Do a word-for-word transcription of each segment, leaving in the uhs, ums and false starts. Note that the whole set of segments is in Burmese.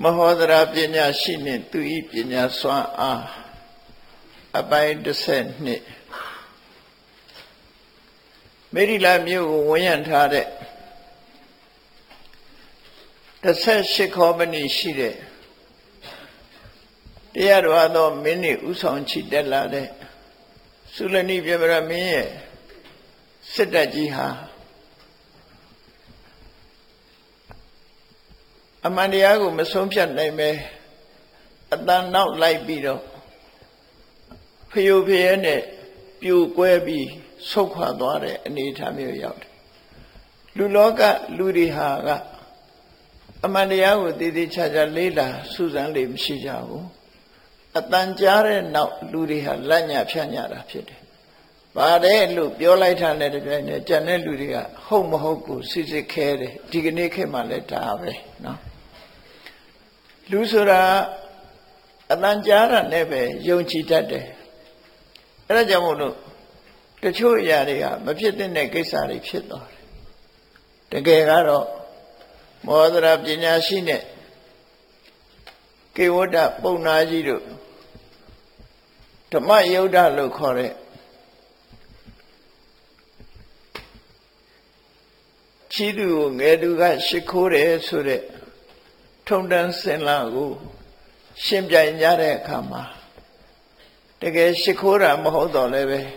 မဟောဒရာပညာရှိနှင့်သူဤပညာစွမ်းအားအပိုင်းတစ်ဆယ်နှစ်မေရီလာမြို့ကိုဝန်ရံထားတဲ့တစ်ဆက်ရှိခေါ်မဏိရှိတဲ့တရားတော်သောမင်းနှင့်ဥဆောင်ချီတက်လာတဲ့သုလနိပြမရမင်းရဲ့စစ်တပ်ကြီးဟာအမှန်တရားကိုမဆုံးဖြတ်နိုင်ပဲအတန်နောက်လိုက်ပြီးတော့ဖျို့ဖျဲနဲ့ပြိုကွဲပြီးဆုတ်ခွာသွားတဲ့အနေအထားမျိုးရောက်တယ်လူလောကလူတွေဟာကအမှန်တရားကိုတည်တည်ချာချာလေးလာစူးစမ်းလေမရှိကြဘူးအတန်ကြားတဲ့နောက်လူတွေဟာလက်ညဖြတ်ညတာဖြစ်တယ်ပါတယ်လို့ပြောလိုက်တာနဲ့တပြိုင်နက်ကြံတဲ့လူတွေကဟုတ်မဟုတ်ကိုစစ်စစ်ခဲတယ်ဒီကနေ့ခေတ်မှလည်းဒါပဲနော်လူဆိုတာအတန်ကြားတာနဲ့ပဲယုံကြည်တတ်တယ်အဲဒါကြောင့်မို့လို့တချို့အရာတွေကမဖြစ်တဲ့ကိစ္စတွေဖြစ်သွားတယ်တကယ်ကတော့မောဒရာပညာရှိနဲ့ကေဝတ္တပုံနာကြီးတို့ဓမ္မယုဒ္ဓလို့ခေါ်တဲ့ချီးသူကိုငယ်သူကရှ िख ိုးတယ်ဆိုတဲ့ထုံတန်းစင်လာကိုရှင်းပြကြတဲ့အခါမှာတကယ်ရှ िख ိုးတာမဟုတ်တော့လည်းပဲ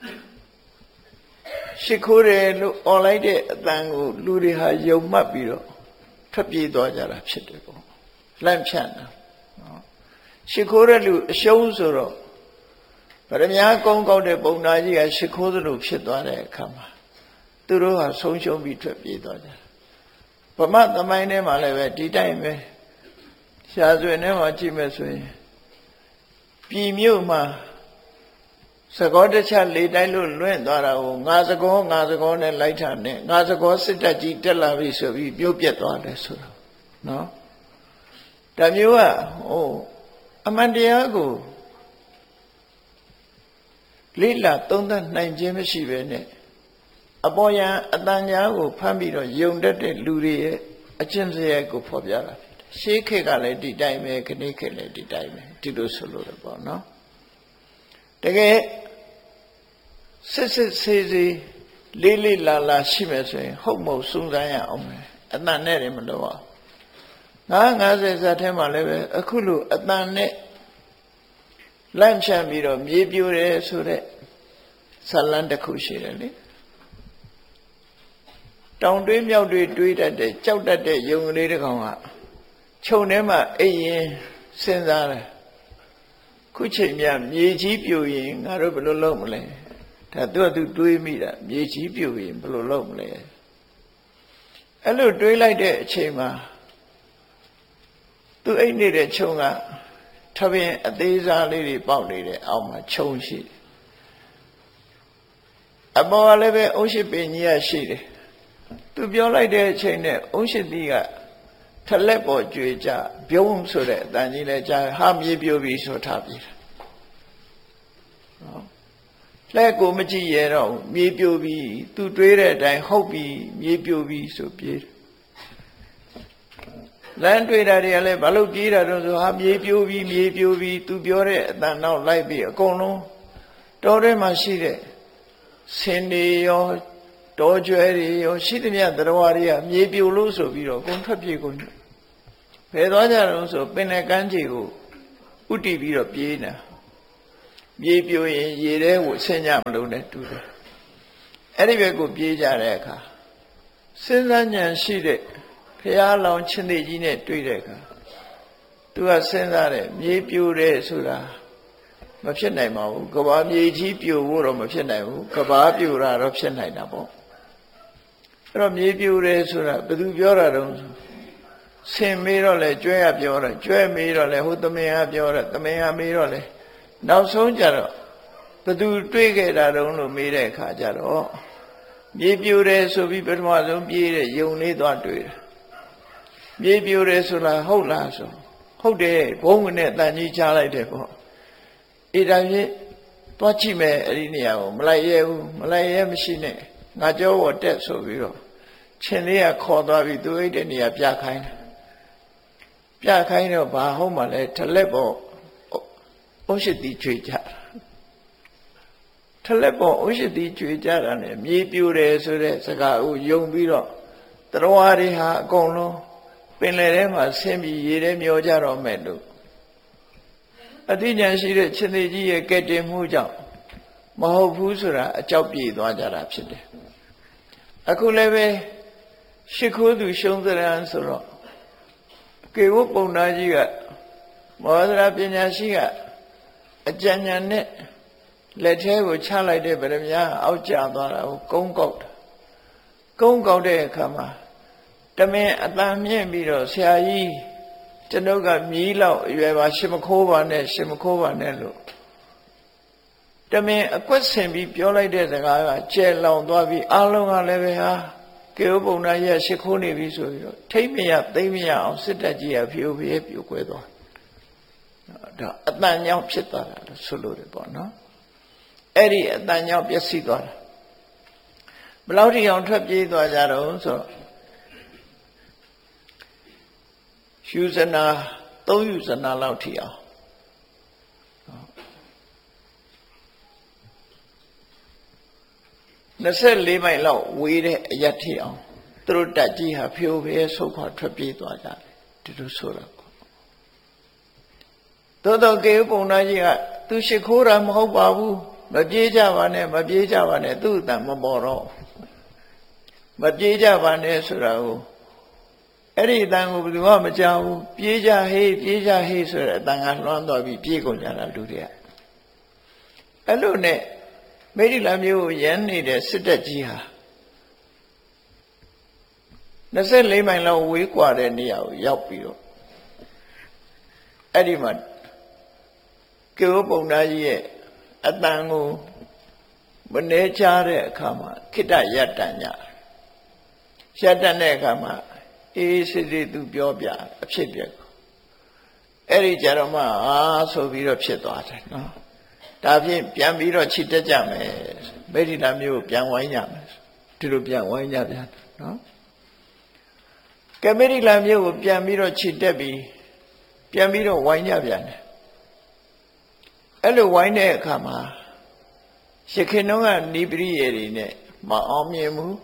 ရှ िख ိုးတယ်လို့អော်လိုက်တဲ့အတန်ကိုလူတွေဟာယုံမှတ်ပြီးတော့ထွက်ပြေးသွားကြတာဖြစ်တယ်ပေါ့လန့်ဖြန့်တာနော်ရှ िख ိုးတဲ့လူအရှုံးဆိုတော့ဗရမ ्या ကုန်းကောက်တဲ့ပုံနာကြီးကရှ िख ိုးသလိုဖြစ်သွားတဲ့အခါမှာသူတို့ဟာဆုံးရှုံးပြီးထွက်ပြေးသွားကြတယ်ဗမာသမိုင်းထဲမှာလည်းပဲဒီတိုင်းပဲရှားစွင်ထဲမှာကြည့်မယ်ဆိုရင်ပြည်မြို့မှာစကောတချလေတိုင်းလို့လွင့်သွားတာကိုငါစကောငါစကောနဲ့လိုက်တာနဲ့ငါစကောစစ်တပ်ကြီးတက်လာပြီဆိုပြီးပြုတ်ပြက်သွားတယ်ဆိုတော့နော်ဒါမျိုးကဟိုအမှန်တရားကိုလိလာသုံးသပ်နိုင်ခြင်းမရှိပဲနဲ့အပေါ်ယံအတန်ညာကိုဖမ်းပြီးတော့ယုံတတ်တဲ့လူတွေရဲ့အကျင့်စရိုက်ကိုဖော်ပြတာဖြစ်တယ်ရှေးခေတ်ကလည်းဒီတိုင်းပဲခဏခေတ်လည်းဒီတိုင်းပဲဒီလိုဆိုလို့ရပေါ့နော်တကယ်စစ်စစ်ဆေးဆေးလေးလေးလာလာရှိမယ်ဆိုရင်ဟုတ်မဟုတ်စူးစမ်းရအောင်မယ်အတန်နဲ့တွေမလို့အောင်ငါးငါးဆယ်ဇာတ်ထဲမှာလည်းပဲအခုလိုအတန်နဲ့လန့်ချမ်းပြီးတော့မြေပြိုတယ်ဆိုတဲ့ဇာလန်းတစ်ခုရှိတယ်လေတောင်တွေးမြောက်တွေးတွေးတတ်တဲ့ကြောက်တတ်တဲ့ယုံကလေးတစ်ကောင်ကခြုံထဲမှာအိပ်ရင်စဉ်းစားတယ်ခုချိန်မြမြေကြီးပြိုရင်ငါတို့ဘယ်လိုလုပ်မလဲဒါသူကသူတွေးမိတာမြေကြီးပြိုရင်ဘယ်လိုလုပ်မလဲအဲ့လိုတွေးလိုက်တဲ့အချိန်မှာသူအိပ်နေတဲ့ခြုံကထပင်အသေးစားလေးတွေပေါက်နေတဲ့အောက်မှာခြုံရှိတယ်အပေါ်ကလည်းပဲအုံးရှိပင်ကြီးရရှိတယ်သူပြောလိုက်တဲ့အချိန်နဲ့အုံးရှိသီးကထလက်ပေါ်ကြွေကြပြုံးဆိုတဲ့အတန်ကြီးလဲကြားဟာမြေပြိုပြီဆိုထားပြီနော်လက်ကိုမကြည့်ရတော့မြေပြိုပြီသူတွေးတဲ့အတိုင်းဟုတ်ပြီမြေပြိုပြီဆိုပြေးလမ်းတွေးတာတွေကလည်းဘာလို့ပြေးတာတော့ဆိုဟာမြေပြိုပြီမြေပြိုပြီသူပြောတဲ့အတန်နောက်လိုက်ပြီးအကုန်လုံးတောထဲမှာရှိတဲ့ဆင်းနေရောတောကျွဲတွေရောရှိသမျှတရားဝါတွေကမြေပြိုလို့ဆိုပြီးတော့အကုန်ထွက်ပြေးကုန်ဘယ်သွားကြတော့ဆိုပင်လယ်ကမ်းခြေကိုဥတီပြီးတော့ပြေးနေတာမြေပြိုရင်ရေထဲကိုဆင်းကြမလို့နဲ့တူတယ်အဲ့ဒီဘက်ကိုပြေးကြတဲ့အခါစဉ်းစားဉာဏ်ရှိတဲ့ဘုရားလောင်းချင်းသေးကြီးနဲ့တွေ့တဲ့အခါသူကစဉ်းစားတယ်မြေပြိုတယ်ဆိုတာမဖြစ်နိုင်ပါဘူးကဘာမြေကြီးပြိုဖို့တော့မဖြစ်နိုင်ဘူးကဘာပြိုတာတော့ဖြစ်နိုင်တာပေါ့အဲ့တော့မြေပြိုတယ်ဆိုတာဘယ်သူပြောတာတုံးဆင်မေးတော့လဲကျွဲရပြောတယ်ကျွဲမေးတော့လဲဟိုသမင်ကပြောတယ်သမင်ကမေးတော့လဲနောက်ဆုံးကြတော့ဘယ်သူတွေးခဲ့တာတုံးလို့မေးတဲ့အခါကျတော့မြေပြိုတယ်ဆိုပြီးပထမဆုံးပြေးတဲ့ယုံလေးသွားတွေ့တယ်မြေပြိုတယ်ဆိုတာဟုတ်လားဆိုဟုတ်တယ်ဘုံနဲ့တန်ကြီးချလိုက်တယ်ပေါ့အေးဒါဖြင့်တွားကြည့်မယ်အဲ့ဒီနေရာကိုမလိုက်ရဲဘူးမလိုက်ရဲမရှိနဲ့ငါကြောဝတက်ဆိုပြီးတော့ ချင်းလေးကခေါ်သွားပြီးသူအိတ်တဲ့နေရာပြခိုင်းတယ်ပြခိုင်းတော့ဘာဟုတ်မှလဲထလက်ပေါ်ဩရှိတိကျွေကြထလက်ပေါ်ဩရှိတိကျွေကြတာနဲ့မြေပြိုတယ်ဆိုတဲ့စကားကိုယုံပြီးတော့တရဝါတွေဟာအကုန်လုံးပင်လယ်ထဲမှာဆင်းပြီးရေထဲမျောကြတော့မယ်လို့အတိညာရှိတဲ့ရှင်သေကြီးရဲ့ကဲ့တင်မှုကြောင့်မဟုတ်ဘူးဆိုတာအကြောက်ပြေသွားကြတာဖြစ်တယ်အခုလည်းပဲရှ िख ိုးသူရှုံးစရံဆိုတော့ကေဝပုံနာကြီးကမောဟဒရာပညာရှိကအကြံဉာဏ်နဲ့လက်ထဲကိုချလိုက်တဲ့ဗရမညာအောက်ကျသွားတာကိုကုန်းကောက်တာကုန်းကောက်တဲ့အခါမှာတမင်အတန်မြင့်ပြီးတော့ဆရာကြီးကျွန်ုပ်ကမြည်လောက်အရွယ်ပါရှင်မခိုးပါနဲ့ရှင်မခိုးပါနဲ့လို့တမင်အကွက်ဆင်ပြီးပြောလိုက်တဲ့စကားကကျဲလောင်သွားပြီးအားလုံးကလည်းပဲဟာကေဝပုံနာရဲ့ရှ िख ိုးနေပြီဆိုပြီးတော့ထိမ့်မရသိမ့်မရအောင်စစ်တပ်ကြီးကဖြိုးဖြဲပြိုကွဲသွားဒါအတန်ကြောင့်ဖြစ်သွားတာလို့ဆိုလို့ရပေါ့နော်အဲ့ဒီအတန်ကြောင့်ပျက်စီးသွားတာဘယ်လောက်ထိအောင်ထွက်ပြေးသွားကြတော့ဆိုတော့ယူဇနာသုံးယူဇနာလောက်ထိအောင်24မိုင်လောက်ဝေးတဲ့အရက်ထိအောင်သူတို့တက်ကြီးဟာဖြိုးဖဲဆုတ်ခွာထွက်ပြေးသွားကြတယ်ဒီလိုဆိုတာသောတော်ကေပုံနာကြီးကသူရှ िख ိုးတာမဟုတ်ပါဘူးမပြေးကြပါနဲ့မပြေးကြပါနဲ့သူ့အတန်မပေါ်တော့မပြေးကြပါနဲ့ဆိုတာကိုအဲ့ဒီအတန်ကိုဘယ်သူမှမကြောက်ဘူးပြေးကြဟေးပြေးကြဟေးဆိုတဲ့အတန်ကလွှမ်းသွားပြီးပြေးကုန်ကြတာလူတွေကအဲ့လိုနဲ့မိရိလာမျိုးကိုရန်နေတဲ့စစ်တပ်ကြီးဟာ24မိုင်လောက်ဝေးกว่าတဲ့နေရာကိုရောက်ပြီးတော့အဲ့ဒီမှာကေဝပုံနာကြီးရဲ့အတန်ကိုမနှဲချတဲ့အခါမှာခိတ္တရတ္တညရတ္တတဲ့အခါမှာအေးစစ်စစ်သူပြောပြအဖြစ်ပြက်အဲ့ဒီကြတော့မှအာဆိုပြီးတော့ဖြစ်သွားတယ်နော်ဒါဖြင့်ပြန်ပြီးတော့ခြိတက်ကြမယ်မိရိလာမျိုးပြန်ဝိုင်းကြမယ်ဒီလိုပြန်ဝိုင်းကြပြန်နော်ကမိရိလာမျိုးကိုပြန်ပြီးတော့ခြိတက်ပြီးပြန်ပြီးတော့ဝိုင်းကြပြန်တယ်အဲ့လိုဝိုင်းတဲ့အခါမှာရခင်တုန်းကနိပရိယေတွေနဲ့မအောင်မြင်ဘူး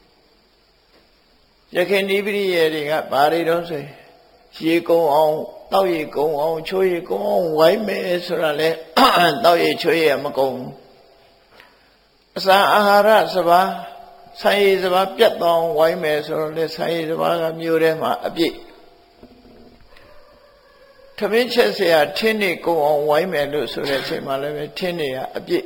ရခင်နိပရိယေတွေကဘာတွေတော့ဆိုရေကုံအောင်တောက်ရေကုံအောင်ချိုးရေကုံအောင်ဝိုင်းမယ်ဆိုတာလေတောက်ရေချိုးရေမကုံအစာအာဟာရစပါးဆိုင်ရည်စပါးပြတ်သွားအောင်ဝိုင်းမယ်ဆိုတော့လေဆိုင်ရည်စပါးကမြို့ထဲမှာအပြည့်ထမင်းချက်เสียထင်းနေကုံအောင်ဝိုင်းမယ်လို့ဆိုတဲ့အချိန်မှာလည်းပဲထင်းနေကအပြည့်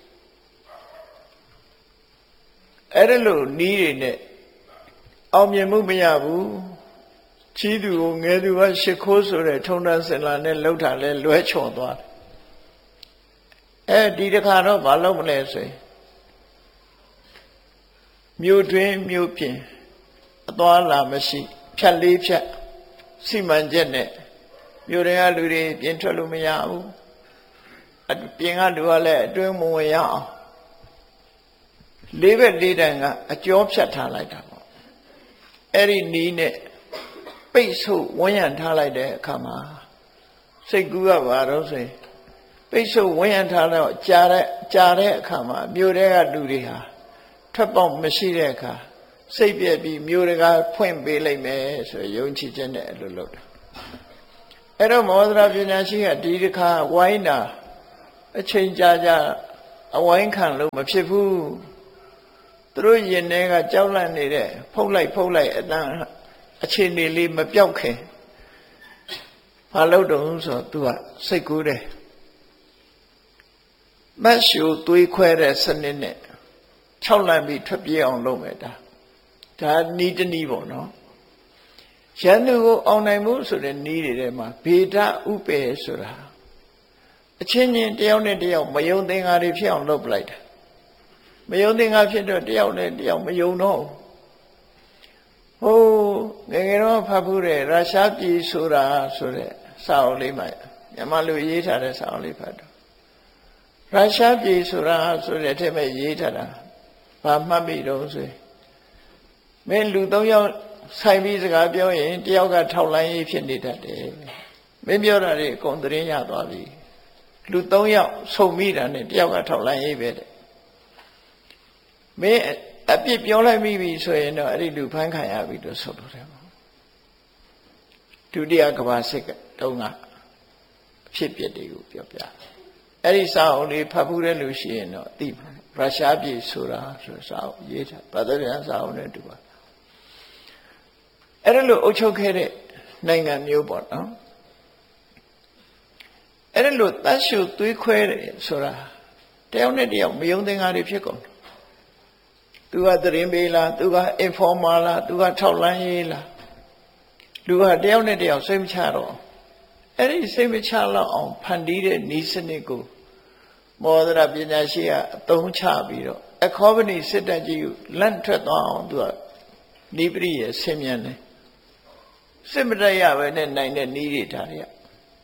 အဲ့ဒါလို့နီးတွေနဲ့အောင်မြင်မှုမရဘူးချီးသူကိုငယ်သူကရှ िख ိုးဆိုတဲ့ထုံတန်းစင်လာနဲ့လှုပ်တာလဲလွဲချော်သွားတယ်အဲဒီတခါတော့မလုပ်မလဲဆိုရင်မြို့တွင်မြို့ပြင်အသွားလာမရှိဖြတ်လေးဖြတ်စီမံချက်နဲ့မြို့တွေကလူတွေပြင်ထွက်လို့မရဘူးအပြင်ကလူကလည်းအတွင်းမဝင်ရအောင်လေးဘက်လေးတန်ကအကျော်ဖြတ်ထားလိုက်တာပေါ့အဲ့ဒီနီးနဲ့ပိတ်ဆို့ဝန်းရံထားလိုက်တဲ့အခါမှာစိတ်ကူးကဘာတော့ဆိုရင်ပိတ်ဆို့ဝန်းရံထားတော့ကြာတဲ့ကြာတဲ့အခါမှာမြို့တွေကလူတွေဟာထွက်ပေါက်မရှိတဲ့အခါစိတ်ပြက်ပြီးမြို့တွေကဖွင့်ပေးလိုက်မယ်ဆိုယုံကြည်ချက်နဲ့အလိုလုပ်တာအဲ့တော့မောဒရာပညာရှိကဒီတစ်ခါဝိုင်းတာအချိန်ကြာကြာအဝိုင်းခံလို့မဖြစ်ဘူးသူတို့ရင်ထဲကကြောက်လန့်နေတဲ့ဖုတ်လိုက်ဖုတ်လိုက်အတန်းအခြေအနေလေးမပြောက်ခင်ဘာလို့တုံးဆိုတော့ तू ကစိတ်ကူးတယ်မတ်ရှူသွေးခွဲတဲ့စနစ်နဲ့ခြောက်လန့်ပြီးထွက်ပြေးအောင်လုပ်မယ်ဒါဒါနီးတနည်းပေါ့နော်ရန်သူကိုအောင်နိုင်မှုဆိုတဲ့နီးတွေထဲမှာဗေဒဥပေဆိုတာအချင်းချင်းတယောက်နဲ့တယောက်မယုံသင်္ကာတွေဖြစ်အောင်လုပ်ပလိုက်တာမယုံသင်္ကာဖြစ်တော့တယောက်နဲ့တယောက်မယုံတော့ဟိုငယ်ငယ်တော့ဖတ်ဘူးတဲ့ရုရှားပြည်ဆိုတာဆိုတဲ့စာအုပ်လေးမှာမြန်မာလူရေးထားတဲ့စာအုပ်လေးဖတ်တော့ရုရှားပြည်ဆိုတာဆိုတဲ့အထက်မဲ့ရေးထားတာဘာမှတ်ပြီတော့ဆိုရင်မင်းလူသုံးယောက်ဆိုင်ပြီးစကားပြောရင်တယောက်ကထောက်လိုင်းရေးဖြစ်နေတတ်တယ်မင်းပြောတာတွေအကုန်သတင်းရသွားပြီလူသုံးယောက်ဆုံမိတာနဲ့တယောက်ကထောက်လိုင်းရေးပဲတဲ့မင်းအပြစ်ပြောလိုက်မိပြီဆိုရင်တော့အဲ့ဒီလူဖမ်းခံရပြီလို့ဆိုလို့တယ်ဒုတိယကမ္ဘာစစ်တုန်းကအဖြစ်ပြတွေကိုပြောပြအဲ့ဒီစာအုပ်လေးဖတ်ဘူးတဲ့လူရှိရင်တော့သိပါရုရှားပြည်ဆိုတာဆိုစာအုပ်ရေးထားဘာသာပြန်စာအုပ်နဲ့တူပါအဲ့ဒါလို့အုပ်ချုပ်ခဲ့တဲ့နိုင်ငံမျိုးပေါ့နော်အဲ့ဒါလို့တတ်ရှုသွေးခွဲတယ်ဆိုတာတယောက်နဲ့တယောက်မယုံသင်္ကာတွေဖြစ်ကုန်တယ်သူကသတင်းပေးလားသူက informer လားသူကထောက်လန်းရေးလားလူကတယောက်နဲ့တယောက်စိတ်မချတော့အဲ့ဒီစိတ်မချတော့အောင်ဖန်တီးတဲ့ဤစနစ်ကိုမောဒရာပညာရှိကအသုံးချပြီးတော့အခောပနိစစ်တပ်ကြီးကိုလန့်ထွက်သွားအောင်သူကနိပရိရဲ့ဆင်မြန်တယ်စစ်မတက်ရပဲနဲ့နိုင်တဲ့ဤတွေဒါတွေက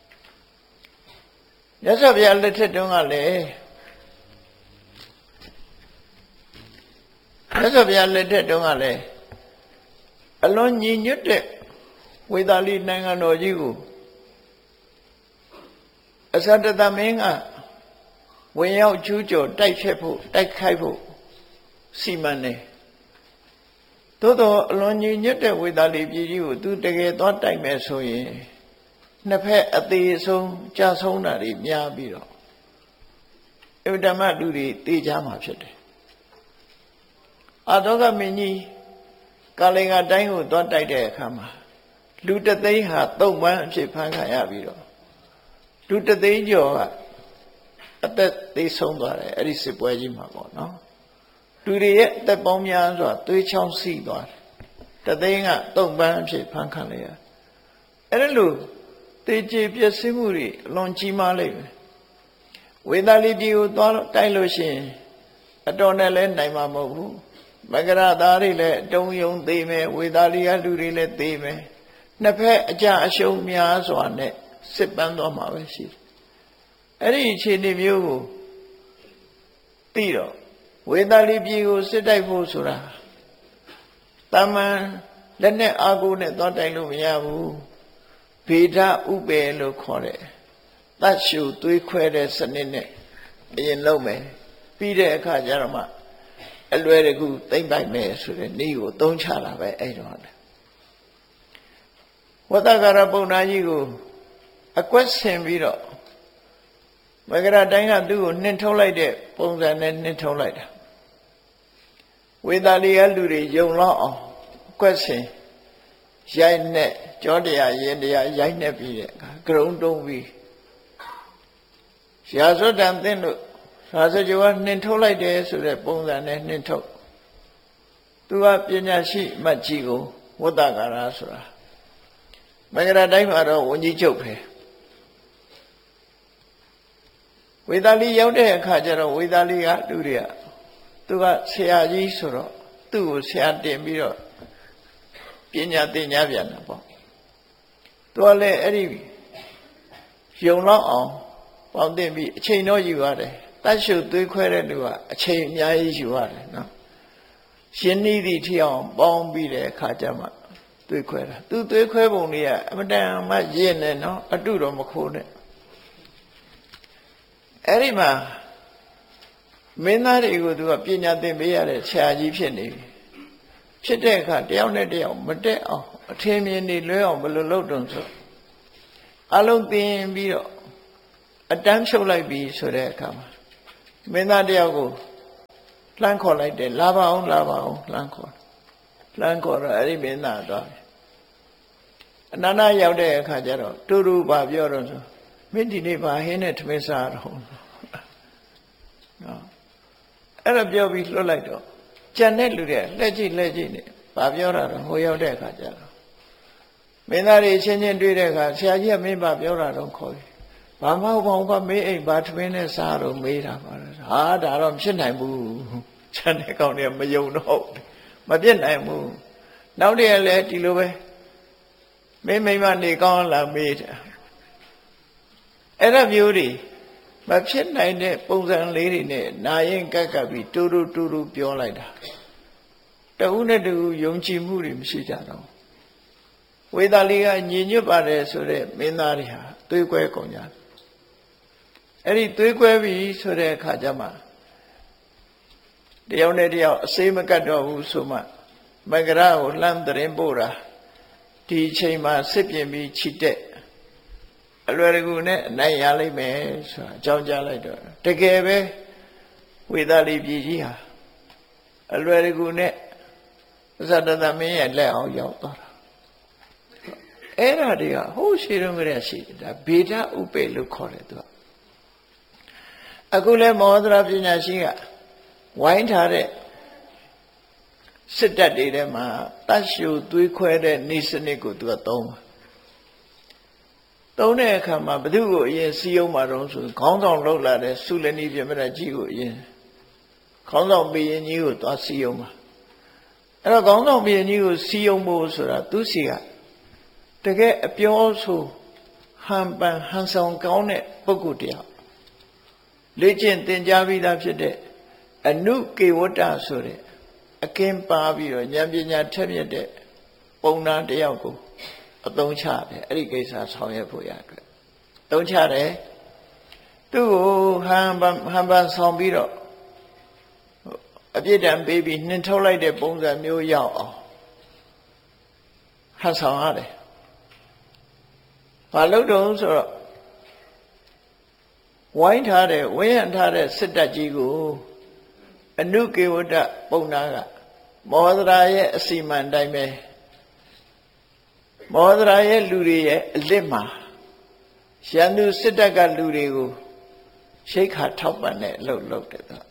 မြတ်စွာဘုရားလက်ထက်တုန်းကလည်းမြတ်စွာဘုရားလက်ထက်တုန်းကလည်းအလွန်ညီညွတ်တဲ့ဝေသာလိနိုင်ငံတော်ကြီးကိုအသတ္တသမင်းကဝင်ရောက်ကျူးကျော်တိုက်ဖြတ်ဖို့တိုက်ခိုက်ဖို့စီမံတယ်သို့တော့အလွန်ညီညွတ်တဲ့ဝေသာလိပြည်ကြီးကိုသူတကယ်သွားတိုက်မယ်ဆိုရင်နှစ်ဖက်အသေးဆုံးကြာဆုံးတာတွေများပြီးတော့အဝတ္တမလူတွေတေးကြမှာဖြစ်တယ်အာတောကမင်းကြီးကာလင်္ကာတိုင်းကိုသွားတိုက်တဲ့အခါမှာလူတသိန်းဟာသုံးပန်းအဖြစ်ဖမ်းခံရပြီးတော့လူတသိန်းကျော်ကအသက်သေဆုံးသွားတယ်အဲ့ဒီစစ်ပွဲကြီးမှာပေါ့နော်လူတွေရဲ့အသက်ပေါင်းများစွာသွေးချောင်းစီးသွားတယ်တသိန်းကသုံးပန်းအဖြစ်ဖမ်းခံလိုက်ရအဲ့ဒါလို့တေချေပျက်စီးမှုတွေအလွန်ကြီးမားလိမ့်မယ်ဝေသာလိပြည်ကိုသွားတိုက်လို့ရှိရင်အတော်နဲ့လည်းနိုင်မှာမဟုတ်ဘူးမကရသားတွေလည်းတုံယုံသေးမယ်ဝေသာလိကလူတွေလည်းသေးမယ်နှစ်ဖက်အကြအရှုံးများစွာနဲ့စစ်ပန်းသွားမှာပဲရှိတယ်အဲ့ဒီအခြေအနေမျိုးကိုသိတော့ဝေသာလိပြည်ကိုစစ်တိုက်ဖို့ဆိုတာတာမန်လက်နဲ့အာကိုနဲ့သွားတိုက်လို့မရဘူးဗေဒဥပေလို့ခေါ်တယ်တတ်ရှုသွေးခွဲတဲ့စနစ်နဲ့အရင်လုပ်မယ်ပြီးတဲ့အခါကျတော့မှအလွယ်တကူသိမ့်ပိုက်မယ်ဆိုတဲ့နေ့ကိုသုံးချတာပဲအဲ့တော့ဝတ္တကာရပုံနာကြီးကိုအကွက်ဆင်ပြီးတော့မကရတိုင်းကသူ့ကိုနှင်ထုတ်လိုက်တဲ့ပုံစံနဲ့နှင်ထုတ်လိုက်တာဝေသာလိကလူတွေယုံလောက်အောင်အကွက်ဆင်ရိုက်နဲ့ကြောတရားရင်တရားရိုက်နဲ့ပြီးတဲ့အခါကရုံတုံးပြီးရာဇဝတ္တန်သင်လို့ရာဇကျော်ကနှင်ထုတ်လိုက်တယ်ဆိုတဲ့ပုံစံနဲ့နှင်ထုတ်သူကပညာရှိမှတ်ကြီးကိုဝတ္တကာရဆိုတာမင်္ဂလာတိုင်းမှာတော့ဝန်ကြီးချုပ်ပဲဝေသာလိရောက်တဲ့အခါကျတော့ဝေသာလိကလူတွေကသူကဆရာကြီးဆိုတော့သူ့ကိုဆရာတင်ပြီးတော့ပညာသင်ကြားပြန်တာပေါ့သူကလည်းအဲ့ဒီယုံလောက်အောင်ပေါင်းတင်ပြီးအချိန်တော့ယူရတယ်တတ်ရှုသွေးခွဲတဲ့လူကအချိန်အများကြီးယူရတယ်နော်ရှင်းနည်းသည့်ထီအောင်ပေါင်းပြီးတဲ့အခါကျမှသွေးခွဲတာသူသွေးခွဲပုံလေးကအမတန်မှရင့်နေနော်အတုတော့မခိုးနဲ့အဲ့ဒီမှာမင်းသားတွေကိုသူကပညာသင်ပေးရတဲ့ဆရာကြီးဖြစ်နေပြီဖြစ်တဲ့အခါတယောက်နဲ့တယောက်မတက်အောင်အထင်မြင်နေလွဲအောင်ဘယ်လိုလုပ်တုံးဆိုအလုံးသင်ပြီးတော့အတန်းဖြုတ်လိုက်ပြီဆိုတဲ့အခါမှာမင်းသားတယောက်ကိုလှမ်းခေါ်လိုက်တယ်လာပါအောင်လာပါအောင်လှမ်းခေါ်လှမ်းခေါ်တော့အဲ့ဒီမင်းသားသွားတယ်အနန္တရောက်တဲ့အခါကျတော့တူတူပါပြောတော့ဆိုမင်းဒီနေ့ဘာဟင်းနဲ့ထမင်းစားတော့နော်အဲ့ဒါပြောပြီးလွတ်လိုက်တော့ကြံတဲ့လူတွေလက်ကြည့်လက်ကြည့်နေဘာပြောတာတော့ဟိုရောက်တဲ့အခါကျတော့မင်းသားတွေချင်းချင်းတွေ့တဲ့အခါဆရာကြီးကမင်းဘာပြောတာတော့ခေါ်တယ်ဘာမဟုတ်ပါဘူးကမင်းအိမ်ဘာထမင်းနဲ့စားတော့မေးတာပါဟာဒါတော့မဖြစ်နိုင်ဘူးခြံတဲ့ကောင်တွေကမယုံတော့မပြစ်နိုင်ဘူးနောက်တည်းလည်းဒီလိုပဲမင်းမိမနေကောင်းလားမေးတာအဲ့ဒါမျိုးတွေမဖြစ်နိုင်တဲ့ပုံစံလေးတွေနဲ့နာရင်ကက်ကပ်ပြီးတူတူတူတူပြောလိုက်တာတဦးနဲ့တူယုံကြည်မှုတွေမရှိကြတော့ဝေသာလီကညီညွတ်ပါတယ်ဆိုတဲ့မင်းသားတွေဟာသွေးကွဲကုန်ကြအဲ့ဒီသွေးကွဲပြီဆိုတဲ့အခါကျမှတယောက်နဲ့တယောက်အစေးမကတ်တော့ဘူးဆိုမှမဂရကိုလှမ်းသတင်းပို့တာဒီအချိန်မှာစစ်ပြင်ပြီးခြိတက်အလွယ်တကူနဲ့အနိုင်ရလိမ့်မယ်ဆိုတာအကြောင်းကြားလိုက်တော့တကယ်ပဲဝေသာလီပြည်ကြီးဟာအလွယ်တကူနဲ့သတ္တသမင်းရဲ့လက်အောင်ရောက်သွားတာအဲ့ဒါတွေကဟိုးရှိတုန်းကတည်းကရှိတယ်ဒါဗေဒဥပေလို့ခေါ်တယ်သူကအခုလဲမောဟဒရာပညာရှိကဝိုင်းထားတဲ့စစ်တပ်တွေထဲမှာတတ်ရှုသွေးခွဲတဲ့နေစနစ်ကိုသူကသုံးပါသုံးတဲ့အခါမှာဘု து ကိုအရင်စီးအောင်မှာတော့ဆိုခေါင်းဆောင်လောက်လာတဲ့ဆုလနီပြမရကြီးကိုအရင်ခေါင်းဆောင်ဘီရင်ကြီးကိုသွားစီးအောင်မှာအဲ့တော့ခေါင်းဆောင်ဘီရင်ကြီးကိုစီးအောင်ဖို့ဆိုတာသူစီကတကယ်အပြောဆိုဟန်ပန်ဟန်ဆောင်ကောင်းတဲ့ပုဂ္ဂိုလ်တရားလေ့ကျင့်သင်ကြားပြီးသားဖြစ်တဲ့အနုကေဝတ္တဆိုတဲ့အကင်းပါပြီးတော့ဉာဏ်ပညာထက်မြက်တဲ့ပုံနာတယောက်ကိုအသုံးချတယ်အဲ့ဒီကိစ္စဆောင်ရွက်ဖို့ရအတွက်အသုံးချတယ်သူ့ကိုဟန်ပန်ဟန်ပန်ဆောင်ပြီးတော့အပြစ်ဒဏ်ပေးပြီးနှင်ထုတ်လိုက်တဲ့ပုံစံမျိုးရောက်အောင်ဟန်ဆောင်ရတယ်ဘာလို့တုံးဆိုတော့ဝိုင်းထားတဲ့ဝင်းရံထားတဲ့စစ်တပ်ကြီးကိုအနုကေဝတ္တပုံနာကမောဒရာရဲ့အစီမံတိုင်းပဲမောဒရာရဲ့လူတွေရဲ့အလစ်မှာရန်သူစစ်တပ်ကလူတွေကိုရှိတ်ခါထောက်ပံ့တဲ့အလုပ်လုပ်တယ်သူ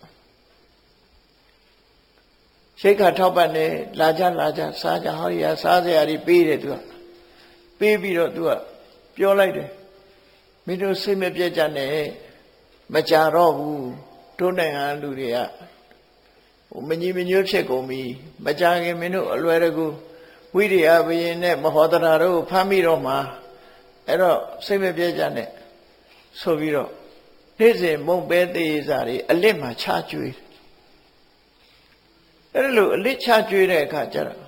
ရှိတ်ခါထောက်ပံ့တယ်လာကြလာကြစားကြဟောဒီကစားစရာတွေပေးတယ်သူကပေးပြီးတော့သူကပြောလိုက်တယ်မင်းတို့စိတ်မပြတ်ကြနဲ့မကြတော့ဘူးတို့နိုင်ငံလူတွေကဟိုမကြီးမညွတ်ဖြစ်ကုန်ပြီမကြခင်မင်းတို့အလွယ်တကူဝိရိယဘယင်နဲ့မဟောဒရာတို့ဖမ်းပြီးတော့မှအဲ့တော့စိတ်မပြတ်ကြနဲ့ဆိုပြီးတော့နေ့စဉ်မုံပဲသေးစားတွေအလစ်မှာချကျွေးအဲ့လိုအလစ်ချကျွေးတဲ့အခါကျတော့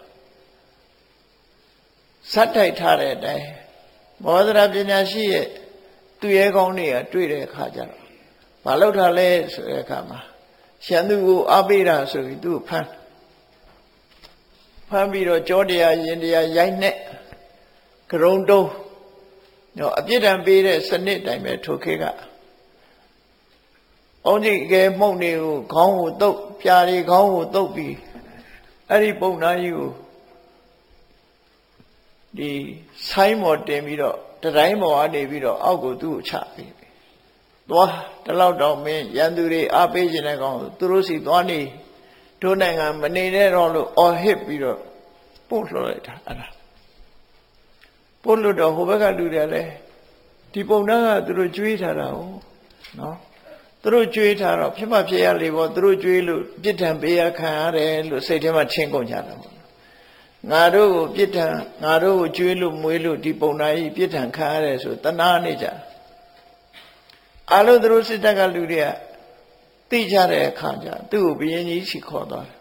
ဇတ်တိုက်ထားတဲ့အတိုင်းမောဒရာပညာရှိရဲ့သူရဲကောင်းတွေကတွေ့တဲ့အခါကျတော့ဘာလို့ထားလဲဆိုတဲ့အခါမှာရှန်သူကိုအားပေးတာဆိုပြီးသူ့ကိုဖမ်းဖမ်းပြီးတော့ကြောတရားရင်တရားရိုက်နဲ့ကရုံတုံးတော့အပြစ်ဒဏ်ပေးတဲ့စနစ်တိုင်းပဲထိုခေတ်ကအောင်ကြီးကဲမှုန့်တွေကိုခေါင်းကိုတုပ်ပြာတွေခေါင်းကိုတုပ်ပြီးအဲ့ဒီပုံနာကြီးကိုဒီဆိုင်းမော်တင်ပြီးတော့တတိုင်းပေါ်ကနေပြီးတော့အောက်ကိုသူ့ကိုချပြီးသွားတလောက်တော့မင်းရန်သူတွေအားပေးခြင်းတဲ့ကောင်သူတို့စီသွားနေတို့နိုင်ငံမနေနဲ့တော့လို့အော်ဟစ်ပြီးတော့ပို့လှော်လိုက်တာအဲ့ဒါပို့လို့တော့ဟိုဘက်ကလူတွေလည်းဒီပုံနှံကသူတို့ကြွေးထားတာဟုတ်နော်သူတို့ကြွေးထားတော့ဖြစ်မှဖြစ်ရလေပေါ့သူတို့ကြွေးလို့ပြစ်ဒဏ်ပေးရခံရတယ်လို့စိတ်ထဲမှာထင်ကုန်ကြတာပေါ့ငါတို့ကိုပြစ်ဒဏ်ငါတို့ကိုကြွေးလို့မွေးလို့ဒီပုံနာကြီးပြစ်ဒဏ်ခံရတယ်ဆိုတနာနေကြအလုံးသူတို့စစ်တပ်ကလူတွေကသိကြတဲ့အခါကျသူ့ကိုဘုရင်ကြီးစီခေါ်သွားတယ်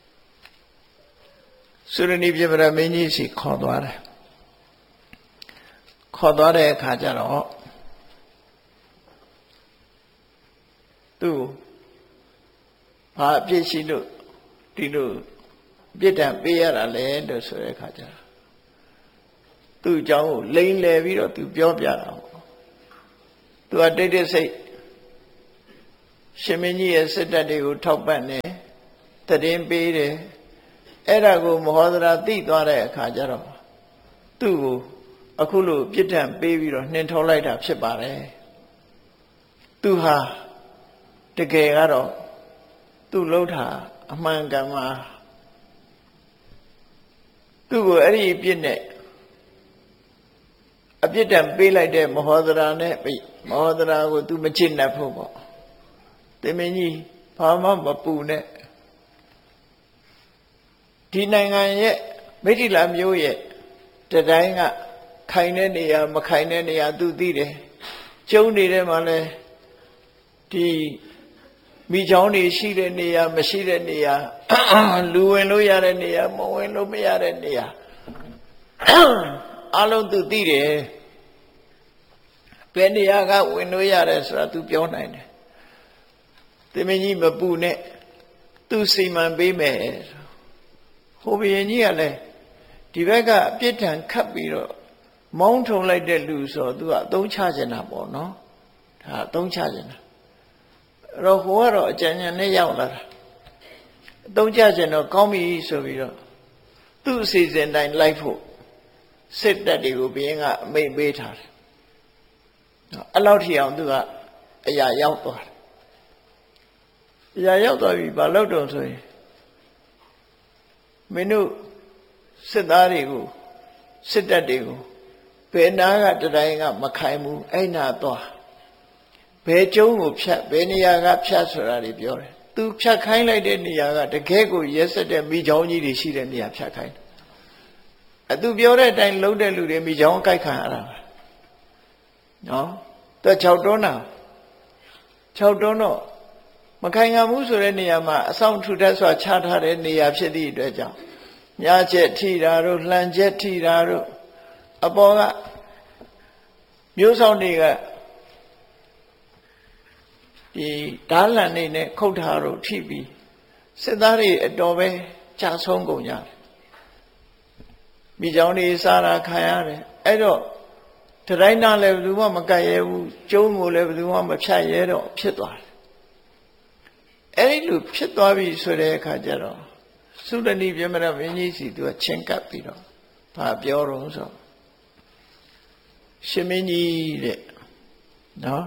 သုရဏီပြမရမင်းကြီးစီခေါ်သွားတယ်ခေါ်သွားတဲ့အခါကျတော့သူ့ဘာအပြစ်ရှိလို့ဒီလိုပြစ်ဒဏ်ပေးရတာလဲလို့ဆိုတဲ့အခါကျတော့သူ့အကြောင်းကိုလိန်လည်ပြီးတော့သူပြောပြတာပေါ့သူကတိတ်တိတ်စိတ်ရှင်မင်းကြီးရဲ့စစ်တပ်တွေကိုထောက်ပံ့တယ်တည်င်းပေးတယ်အဲ့ဒါကိုမဟောဒရာသိသွားတဲ့အခါကျတော့သူ့ကိုအခုလိုပြစ်ဒဏ်ပေးပြီးတော့နှင်ထုတ်လိုက်တာဖြစ်ပါတယ်သူဟာတကယ်ကတော့သူ့လှုပ်တာအမှန်ကန်မှာသူ့ကိုအဲ့ဒီပြစ်နဲ့အပြစ်ဒဏ်ပေးလိုက်တဲ့မဟောဒရာနဲ့မဟောဒရာကို तू မချစ်နှက်ဖို့ပေါ့တင်မင်းကြီးဘာမှမပူနဲ့ဒီနိုင်ငံရဲ့မိထ္ထိလာမျိုးရဲ့တတိုင်းကခိုင်တဲ့နေရာမခိုင်တဲ့နေရာ तू သိတယ်ကျုံနေတဲ့မှာလဲဒီမိချောင်းတွေရှိတဲ့နေရာမရှိတဲ့နေရာလူဝင်လို့ရတဲ့နေရာမဝင်လို့မရတဲ့နေရာအားလုံးသူသိတယ်ဘယ်နေရာကဝင်လို့ရတယ်ဆိုတာသူပြောနိုင်တယ်သေမင်းကြီးမပူနဲ့သူစီမံပေးမယ်ဟိုဘုရင်ကြီးကလည်းဒီဘက်ကအပြစ်ဒဏ်ခတ်ပြီးတော့မောင်းထုံလိုက်တဲ့လူဆိုသူကအသုံးချကျင်တာပေါ့နော်ဒါအသုံးချကျင်တာအဲ့တော့ဟိုကတော့အကြံဉာဏ်နဲ့ရောက်လာတာအသုံးချကျင်တော့ကောင်းပြီဆိုပြီးတော့သူ့အစီအစဉ်တိုင်းလိုက်ဖို့စစ်တပ်တွေကိုဘုရင်ကအမိန့်ပေးထားတယ်အဲ့လောက်ထိအောင်သူကအရာရောက်သွားတယ်အရာရောက်သွားပြီဘာလို့တုံဆိုရင်မင်းတို့စစ်သားတွေကိုစစ်တပ်တွေကိုဘယ်နာကတတိုင်းကမခိုင်ဘူးအဲ့နာသွားဘယ်ကျုံးကိုဖြတ်ဘယ်နေရာကဖြတ်ဆိုတာတွေပြောတယ်သူဖြတ်ခိုင်းလိုက်တဲ့နေရာကတကယ်ကိုရဲစက်တဲ့မိချောင်းကြီးတွေရှိတဲ့နေရာဖြတ်ခိုင်းအသူပြောတဲ့အတိုင်းလုံးတဲ့လူတွေမိချောင်းကြိုက်ခံရတာနော်သူ၆တွန်းတာ၆တွန်းတော့မခိုင်ခံဘူးဆိုတဲ့နေရာမှာအဆောင်ထူထပ်စွာချထားတဲ့နေရာဖြစ်သည့်အတွက်ကြောင့်ညာချက်ထိတာတို့လှန်ချက်ထိတာတို့အပေါ်ကမျိုးဆောင်တွေကဒီဓာလန်နေနဲ့ခုတ်ထားတို့ထိပြီးစစ်သားတွေအတော်ပဲကြာဆုံးကုန်ကြတယ်မိကြောင်တွေစားတာခံရတယ်အဲ့တော့တတိုင်းနာလည်းဘယ်သူမှမကတ်ရဲဘူးကျုံးကိုလည်းဘယ်သူမှမဖြတ်ရဲတော့ဖြစ်သွားတယ်အဲ့ဒီလိုဖြစ်သွားပြီဆိုတဲ့အခါကျတော့သုတဏိပြမရမင်းကြီးစီသူကချင်းကပ်ပြီးတော့ဘာပြောတော့ဆိုရှင်မင်းကြီးတဲ့နော်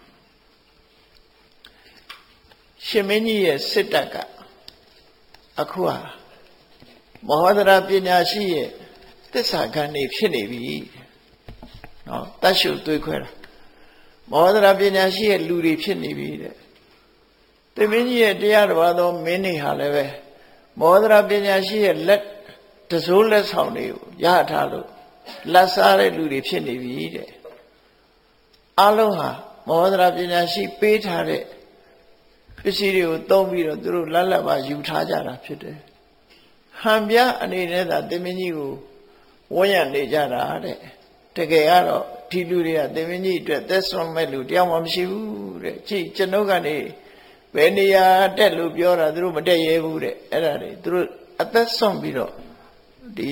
ရှင်မင်းကြီးရဲ့စစ်တပ်ကအခုဟာမဟောဒရာပညာရှိရဲ့သစ္စာခံနေဖြစ်နေပြီနော်တတ်ရှုတွေးခွဲတာမဟောဒရာပညာရှိရဲ့လူတွေဖြစ်နေပြီတဲ့သေမင်းကြီးရဲ့တရားတော်ဘာသောမင်းတွေဟာလည်းပဲမောဒရာပညာရှိရဲ့လက်တစိုးလက်ဆောင်တွေကိုရထားလို့လက်စားတဲ့လူတွေဖြစ်နေပြီတဲ့အလုံးဟာမောဒရာပညာရှိပေးထားတဲ့ပစ္စည်းတွေကိုသုံးပြီးတော့သူတို့လက်လက်ပါယူထားကြတာဖြစ်တယ်ဟန်ပြအနေနဲ့သာသေမင်းကြီးကိုဝန်းရနေကြတာတဲ့တကယ်ကတော့ဒီလူတွေကသေမင်းကြီးအတွက်သက်ဆွမ်းမဲ့လူတရားမှမရှိဘူးတဲ့ကြည့်ကျွန်ုပ်ကနေဘယ်နေရာတက်လို့ပြောတာသူတို့မတက်ရဲဘူးတဲ့အဲ့ဒါတွေသူတို့အသက်ဆုံးပြီးတော့ဒီ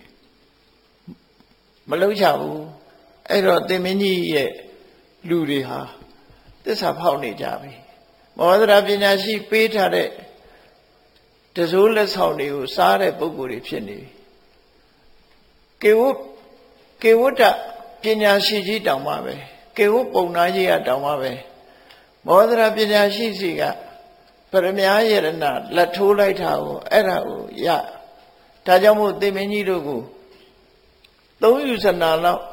မလုံးချဘူးအဲ့တော့သေမင်းကြီးရဲ့လူတွေဟာသစ္စာဖောက်နေကြပြီမောဒရာပညာရှိပေးထားတဲ့တစိုးလက်ဆောင်တွေကိုစားတဲ့ပုဂ္ဂိုလ်တွေဖြစ်နေပြီကေဝတ်ကေဝတ္တပညာရှိကြီးတောင်မှပဲကေဝတ်ပုံနာကြီးကတောင်မှပဲမောဒရာပညာရှိစီကပရမယရဏလက်ထိုးလိုက်တာကိုအဲ့ဒါကိုရဒါကြောင့်မို့သေမင်းကြီးတို့ကိုသုံးယူစနာလောက်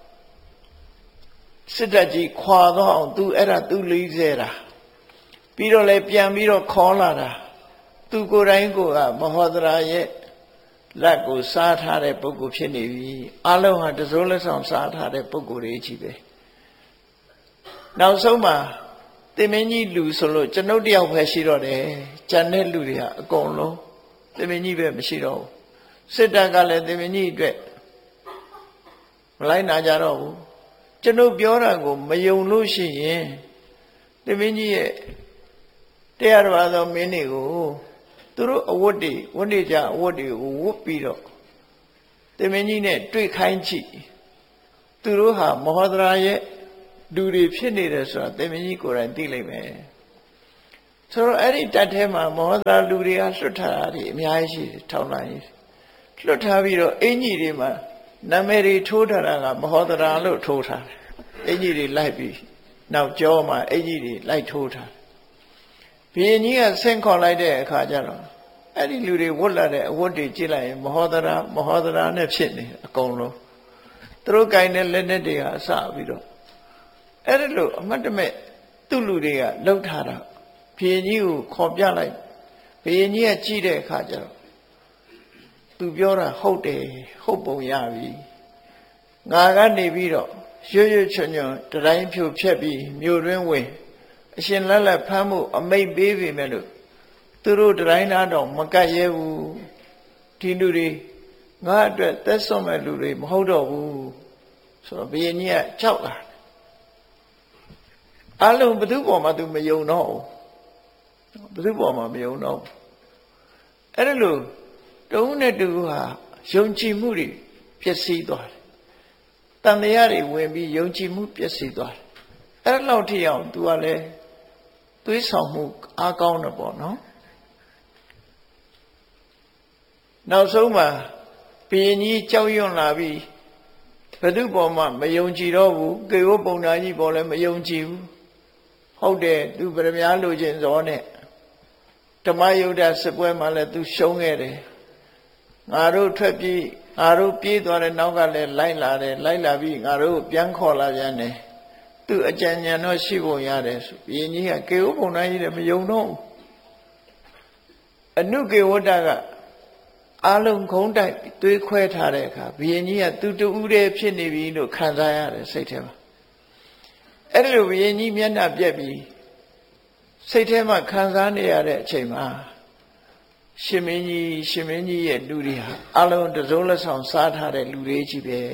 စစ်တပ်ကြီးခွာတော့အောင်သူအဲ့ဒါသူလေးစေတာပြီးတော့လည်းပြန်ပြီးတော့ခေါ်လာတာသူကိုယ်တိုင်ကိုကမဟောဒရာရဲ့လက်ကိုစားထားတဲ့ပုဂ္ဂိုလ်ဖြစ်နေပြီအလုံးဟာတစိုးလက်ဆောင်စားထားတဲ့ပုဂ္ဂိုလ်တွေကြီးပဲနောက်ဆုံးမှာသေမင်းကြီးလူဆိုလို့ကျွန်ုပ်တယောက်ပဲရှိတော့တယ်ကျန်တဲ့လူတွေဟာအကုန်လုံးသေမင်းကြီးပဲမရှိတော့ဘူးစစ်တပ်ကလည်းသေမင်းကြီးအတွက်မလိုက်နာကြတော့ဘူးကျွန်ုပ်ပြောတာကိုမယုံလို့ရှိရင်သေမင်းကြီးရဲ့တရားတော်ဘာသောမင်းတွေကိုသူတို့အဝတ်တွေဝတ်နေကြအဝတ်တွေကိုဝတ်ပြီးတော့သေမင်းကြီးနဲ့တွေ့ခိုင်းကြည့်သူတို့ဟာမဟောဒရာရဲ့လူတွေဖြစ်နေတယ်ဆိုတာသေမင်းကြီးကိုယ်တိုင်သိလိမ့်မယ်ဆိုတော့အဲ့ဒီတပ်ထဲမှာမဟောဒရာလူတွေကလွတ်ထားတာတွေအများကြီးရှိတယ်ထောက်လိုက်လွတ်ထားပြီးတော့အင်ကြီးတွေမှာနာမည်တွေထိုးထားတာကမဟောဒရာလို့ထိုးထားတယ်အင်ကြီးတွေလိုက်ပြီးနောက်ကျောမှာအင်ကြီးတွေလိုက်ထိုးထားဘုရင်ကြီးကဆင့်ခေါ်လိုက်တဲ့အခါကျတော့အဲ့ဒီလူတွေဝတ်လာတဲ့အဝတ်တွေကြည့်လိုက်ရင်မဟောဒရာမဟောဒရာနဲ့ဖြစ်နေအကုန်လုံးသူတို့ကင်တဲ့လက်နဲ့တွေကအစပြီးတော့အဲ့ဒါလို့အမတ်တမဲ့သူ့လူတွေကလှုပ်ထားတာဘုရင်ကြီးကိုခေါ်ပြလိုက်ဘုရင်ကြီးကကြည့်တဲ့အခါကျတော့သူပြောတာဟုတ်တယ်ဟုတ်ပုံရပြီငါကနေပြီးတော့ရွရွချွန်ချွန်တတိုင်းဖြိုဖြက်ပြီးမြို့တွင်းဝင်အရှင်လက်လက်ဖမ်းမှုအမိတ်ပေးပြီမဲ့လို့သူတို့တတိုင်းသားတော့မကတ်ရဲဘူးဒီလူတွေငါအတွက်သက်စွန့်မဲ့လူတွေမဟုတ်တော့ဘူးဆိုတော့ဘုရင်ကြီးကကြောက်လာအလုံးဘသူပေါ်မှာသူမယုံတော့ဘူးဘသူပေါ်မှာမယုံတော့အဲ့ဒါလို့တုံးနဲ့တူဟာယုံကြည်မှုတွေပျက်စီးသွားတယ်တန်တရားတွေဝင်ပြီးယုံကြည်မှုပျက်စီးသွားတယ်အဲ့လောက်ထိအောင်သူကလည်းသွေးဆောင်မှုအားကောင်းတယ်ပေါ့နော်နောက်ဆုံးမှာဘုရင်ကြီးကြောက်ရွံ့လာပြီးဘသူပေါ်မှာမယုံကြည်တော့ဘူးကေဝပုံနာကြီးပေါ်လည်းမယုံကြည်ဘူးဟုတ်တယ်သူဗရမ ्या လိုချင်စောနဲ့ဓမ္မယုဒ္ဓစစ်ပွဲမှာလည်းသူရှုံးခဲ့တယ်ငါတို့ထွက်ပြေးငါတို့ပြေးသွားတဲ့နောက်ကလည်းလိုက်လာတယ်လိုက်လာပြီးငါတို့ပြန်ခေါ်လာပြန်တယ်သူအကြံဉာဏ်တော့ရှိဖို့ရတယ်ဆိုဘုရင်ကြီးကကေဝပုံနာကြီးလည်းမယုံတော့ဘူးအနုကေဝတ္တကအလုံးခုံးတိုက်သွေးခွဲထားတဲ့အခါဘုရင်ကြီးကသူတူဦးတည်းဖြစ်နေပြီလို့ခံစားရတယ်စိတ်ထဲမှာအဲ့ဒီလိုဘုရင်ကြီးမျက်နှာပြက်ပြီးစိတ်ထဲမှာခံစားနေရတဲ့အချိန်မှာရှင်မင်းကြီးရှင်မင်းကြီးရဲ့လူတွေဟာအလုံးတစိုးလက်ဆောင်စားထားတဲ့လူတွေကြီးပဲ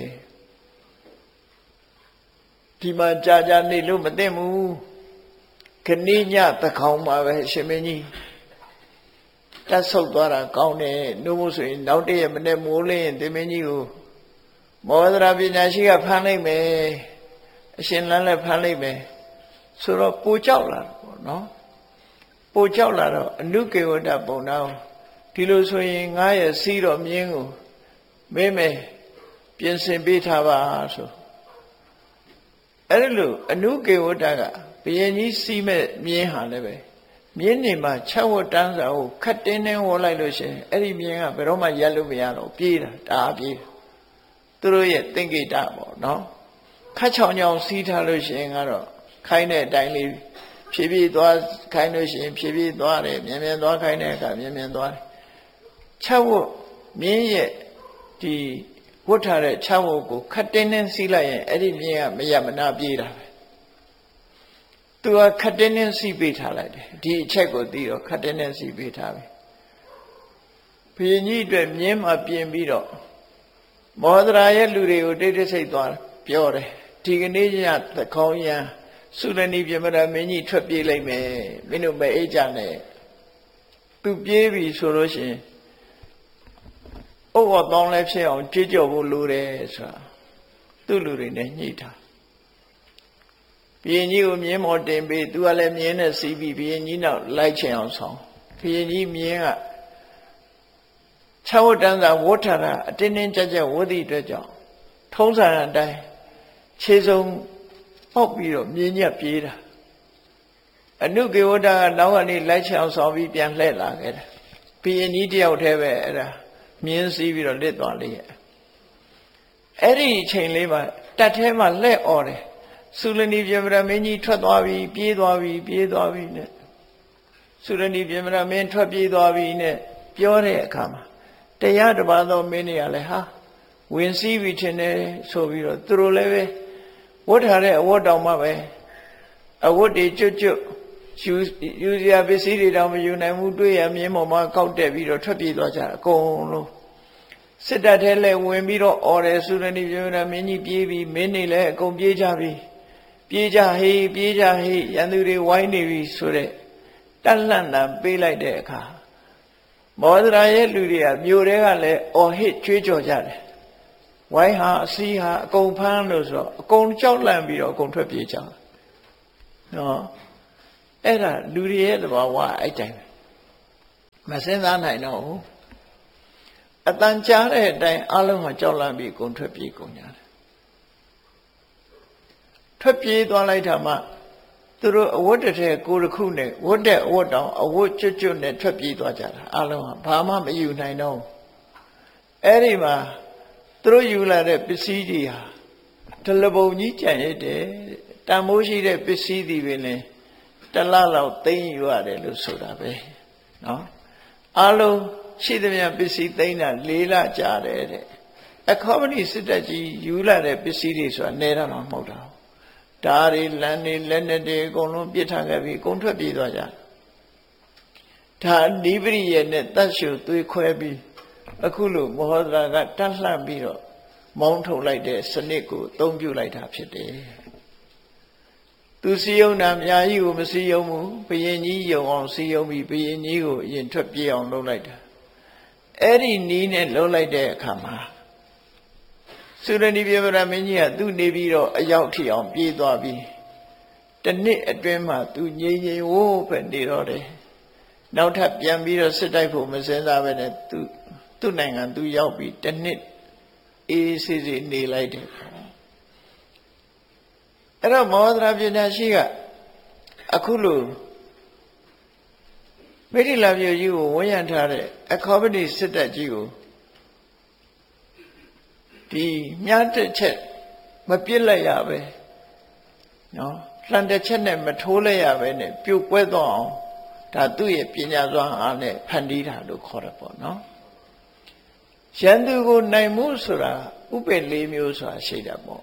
ဒီမှာကြာကြာနေလို့မသိဘူးခဏညသခေါင်းမှာပဲရှင်မင်းကြီးတက်ဆုပ်သွားတာကောင်းတယ်နှုတ်မို့ဆိုရင်နောက်တည့်ရမနေ့မိုးလင်းရင်တင်မင်းကြီးကိုမောဒရာပညာရှိကဖမ်းလိုက်မယ်အရှင်လန်းလည်းဖမ်းလိုက်မယ်ဆိုတော့ပူကြောက်လာတယ်ပေါ့နော်ပူကြောက်လာတော့အနုကေဝတ္တပုံနာဒီလိုဆိုရင်ငါရဲ့စီးတော်မြင်းကိုမေးမယ်ပြင်ဆင်ပေးထားပါဆိုအဲ့ဒီလိုအနုကေဝတ္တကဘုရင်ကြီးစီးမဲ့မြင်းဟာလည်းပဲမြင်းနေမှာချက်ဝတ်တန်းစာကိုခတ်တင်းတင်းဝေါ်လိုက်လို့ရှိရင်အဲ့ဒီမြင်းကဘယ်တော့မှရက်လို့မရတော့ပြေးတာဒါပြေးသူတို့ရဲ့သင်္ကေတပေါ့နော်ခတ်ချောင်ချောင်စီးထားလို့ရှိရင်ကတော့ခိုင်းတဲ့အတိုင်းလေးဖြည်းဖြည်းသွားခိုင်းလို့ရှိရင်ဖြည်းဖြည်းသွားတယ်မြန်မြန်သွားခိုင်းတဲ့အခါမြန်မြန်သွားတယ်ချက်ဝတ်မြင်းရဲ့ဒီဝတ်ထားတဲ့ချက်ဝတ်ကိုခတ်တင်းတင်းစီးလိုက်ရင်အဲ့ဒီမြင်းကမရမနာပြေးတာပဲသူကခတ်တင်းတင်းစီးပေးထားလိုက်တယ်ဒီအချက်ကိုသိတော့ခတ်တင်းတင်းစီးပေးထားပြီဘုရင်ကြီးအတွက်မြင်းမှာပြင်ပြီးတော့မောဒရာရဲ့လူတွေကိုတိတ်တိတ်ဆိတ်သွားပြောတယ်ဒီကနေ့ညသခေါင်းရန်သုလနီပြမရမင်းကြီးထွက်ပြေးလိုက်မယ်မင်းတို့မအိတ်ကြနဲ့သူပြေးပြီဆိုလို့ရှိရင်ဥပ္ပတောင်းလည်းဖြစ်အောင်ကြွကြော်ဖို့လိုတယ်ဆိုတာသူ့လူတွေနဲ့ညှိတာဘုရင်ကြီးကိုမြင်းမော်တင်ပြီးသူကလည်းမြင်းနဲ့စီးပြီးဘုရင်ကြီးနောက်လိုက်ချင်အောင်ဆောင်ဘုရင်ကြီးမြင်းကခြေဝတ်တန်းစာဝတ်ထားတာအတင်းတင်းကြပ်ကြပ်ဝတ်သည့်အတွက်ကြောင့်ထုံးစံအတိုင်းခြေစုံပေါက်ပြီးတော့မြင်းညက်ပြေးတာအနုကေဝတ္တကနောက်ကနေလိုက်ချင်အောင်ဆောင်ပြီးပြန်လှည့်လာခဲ့တယ်ဘုရင်ကြီးတယောက်တည်းပဲအဲ့ဒါမြင်းစီးပြီးတော့လစ်သွားလိမ့်ရဲ့အဲ့ဒီအချိန်လေးမှာတက်ထဲမှာလှည့်អော်တယ်သုလနီပြမရမင်းကြီးထွက်သွားပြီပြေးသွားပြီပြေးသွားပြီနဲ့သုလနီပြမရမင်းထွက်ပြေးသွားပြီနဲ့ပြောတဲ့အခါမှာတရားတစ်ပါးသောမင်းတွေကလည်းဟာဝင်စည်းပြီထင်တယ်ဆိုပြီးတော့သူတို့လည်းပဲဝတ်ထားတဲ့အဝတ်တောင်မှပဲအဝတ်တွေကျွတ်ကျွတ်ယူယူစရာပစ္စည်းတွေတောင်မယူနိုင်ဘူးတွေ့ရမြင်းပေါ်မှာကောက်တက်ပြီးတော့ထွက်ပြေးသွားကြအကုန်လုံးစစ်တပ်ထဲလည်းဝင်ပြီးတော့အော်တယ်သုရဏိပြမရမင်းကြီးပြေးပြီးမင်းတွေလည်းအကုန်ပြေးကြပြီပြေးကြဟေးပြေးကြဟေးရန်သူတွေဝိုင်းနေပြီဆိုတဲ့တက်လှန့်တာပေးလိုက်တဲ့အခါမောဒရာရဲ့လူတွေကမြို့တွေကလည်းအော်ဟစ်ကြွေးကြော်ကြတယ်ဝိုင်းဟာအစီးဟာအကုန်ဖမ်းလို့ဆိုတော့အကုန်ကြောက်လန့်ပြီးတော့အကုန်ထွက်ပြေးကြတယ်နော်အဲ့ဒါလူတွေရဲ့သဘာဝအဲ့တိုင်းမစင်စားနိုင်တော့ဘူးအတန်ကြားတဲ့အတိုင်းအလုံးဟာကြောက်လန့်ပြီးအကုန်ထွက်ပြေးကုန်ကြတယ်ထွက်ပြေးသွားလိုက်တာမှသူတို့အဝတ်တစ်ထည်ကိုယ်တစ်ခုနဲ့ဝတ်တဲ့အဝတ်တောင်အဝတ်ကျွတ်ကျွတ်နဲ့ထွက်ပြေးသွားကြတာအလုံးဟာဘာမှမယူနိုင်တော့အဲ့ဒီမှာသူတို့ယူလာတဲ့ပစ္စည်းတွေဟာတလပုံကြီးကြံ့ရတဲ့တန်မိုးရှိတဲ့ပစ္စည်းတွေပဲလေတလလောက်သိမ်းယူရတယ်လို့ဆိုတာပဲနော်အလုံးရှိသမျှပစ္စည်းသိမ်းတာ၄လကြာတယ်တဲ့အခါမဏိစစ်တပ်ကြီးယူလာတဲ့ပစ္စည်းတွေဆိုတာနေတော့မှမဟုတ်တာဓာရီလမ်းနေလက်နဲ့တွေအကုန်လုံးပြစ်ထားခဲ့ပြီးအကုန်ထွက်ပြေးသွားကြဒါနိဗ္ဗိရဲ့နဲ့တတ်ရှုသွေးခွဲပြီးအခုလိုမဟောဒရာကတတ်လှမ်းပြီးတော့မောင်းထုတ်လိုက်တဲ့စနစ်ကိုအသုံးပြုလိုက်တာဖြစ်တယ်သူစီယုံတာအများကြီးကိုမစီယုံဘူးဘုရင်ကြီးယုံအောင်စီယုံပြီးဘုရင်ကြီးကိုအရင်ထွက်ပြေးအောင်လုပ်လိုက်တာအဲ့ဒီနီးနဲ့လုပ်လိုက်တဲ့အခါမှာသုရဏိပြဗရမင်းကြီးကသူ့နေပြီးတော့အရောက်ထီအောင်ပြေးသွားပြီးတနှစ်အတွင်းမှာသူငြိမ်ငြိမ်ဝိုးပဲနေတော့တယ်နောက်ထပ်ပြန်ပြီးတော့စစ်တိုက်ဖို့မစင်စားပဲနဲ့သူသူ့နိုင်ငံသူရောက်ပြီးတနှစ်အေးဆေးဆေးနေလိုက်တယ်အဲ့တော့မောဒရာပညာရှိကအခုလိုမိထိလာမြို့ကြီးကိုဝန်းရံထားတဲ့အခါပတိစစ်တပ်ကြီးကိုဒီမြတ်တစ်ချက်မပြစ်လိုက်ရပဲနော်လှန်တစ်ချက်နဲ့မထိုးလိုက်ရပဲနဲ့ပြုတ်ကွဲသွားအောင်ဒါသူ့ရဲ့ပညာစွမ်းအားနဲ့ဖန်တီးတာလို့ခေါ်တယ်ပေါ့နော်ရန်သူကိုနိုင်မှုဆိုတာဥပ္ပေလေးမျိုးဆိုတာရှိတာပေါ့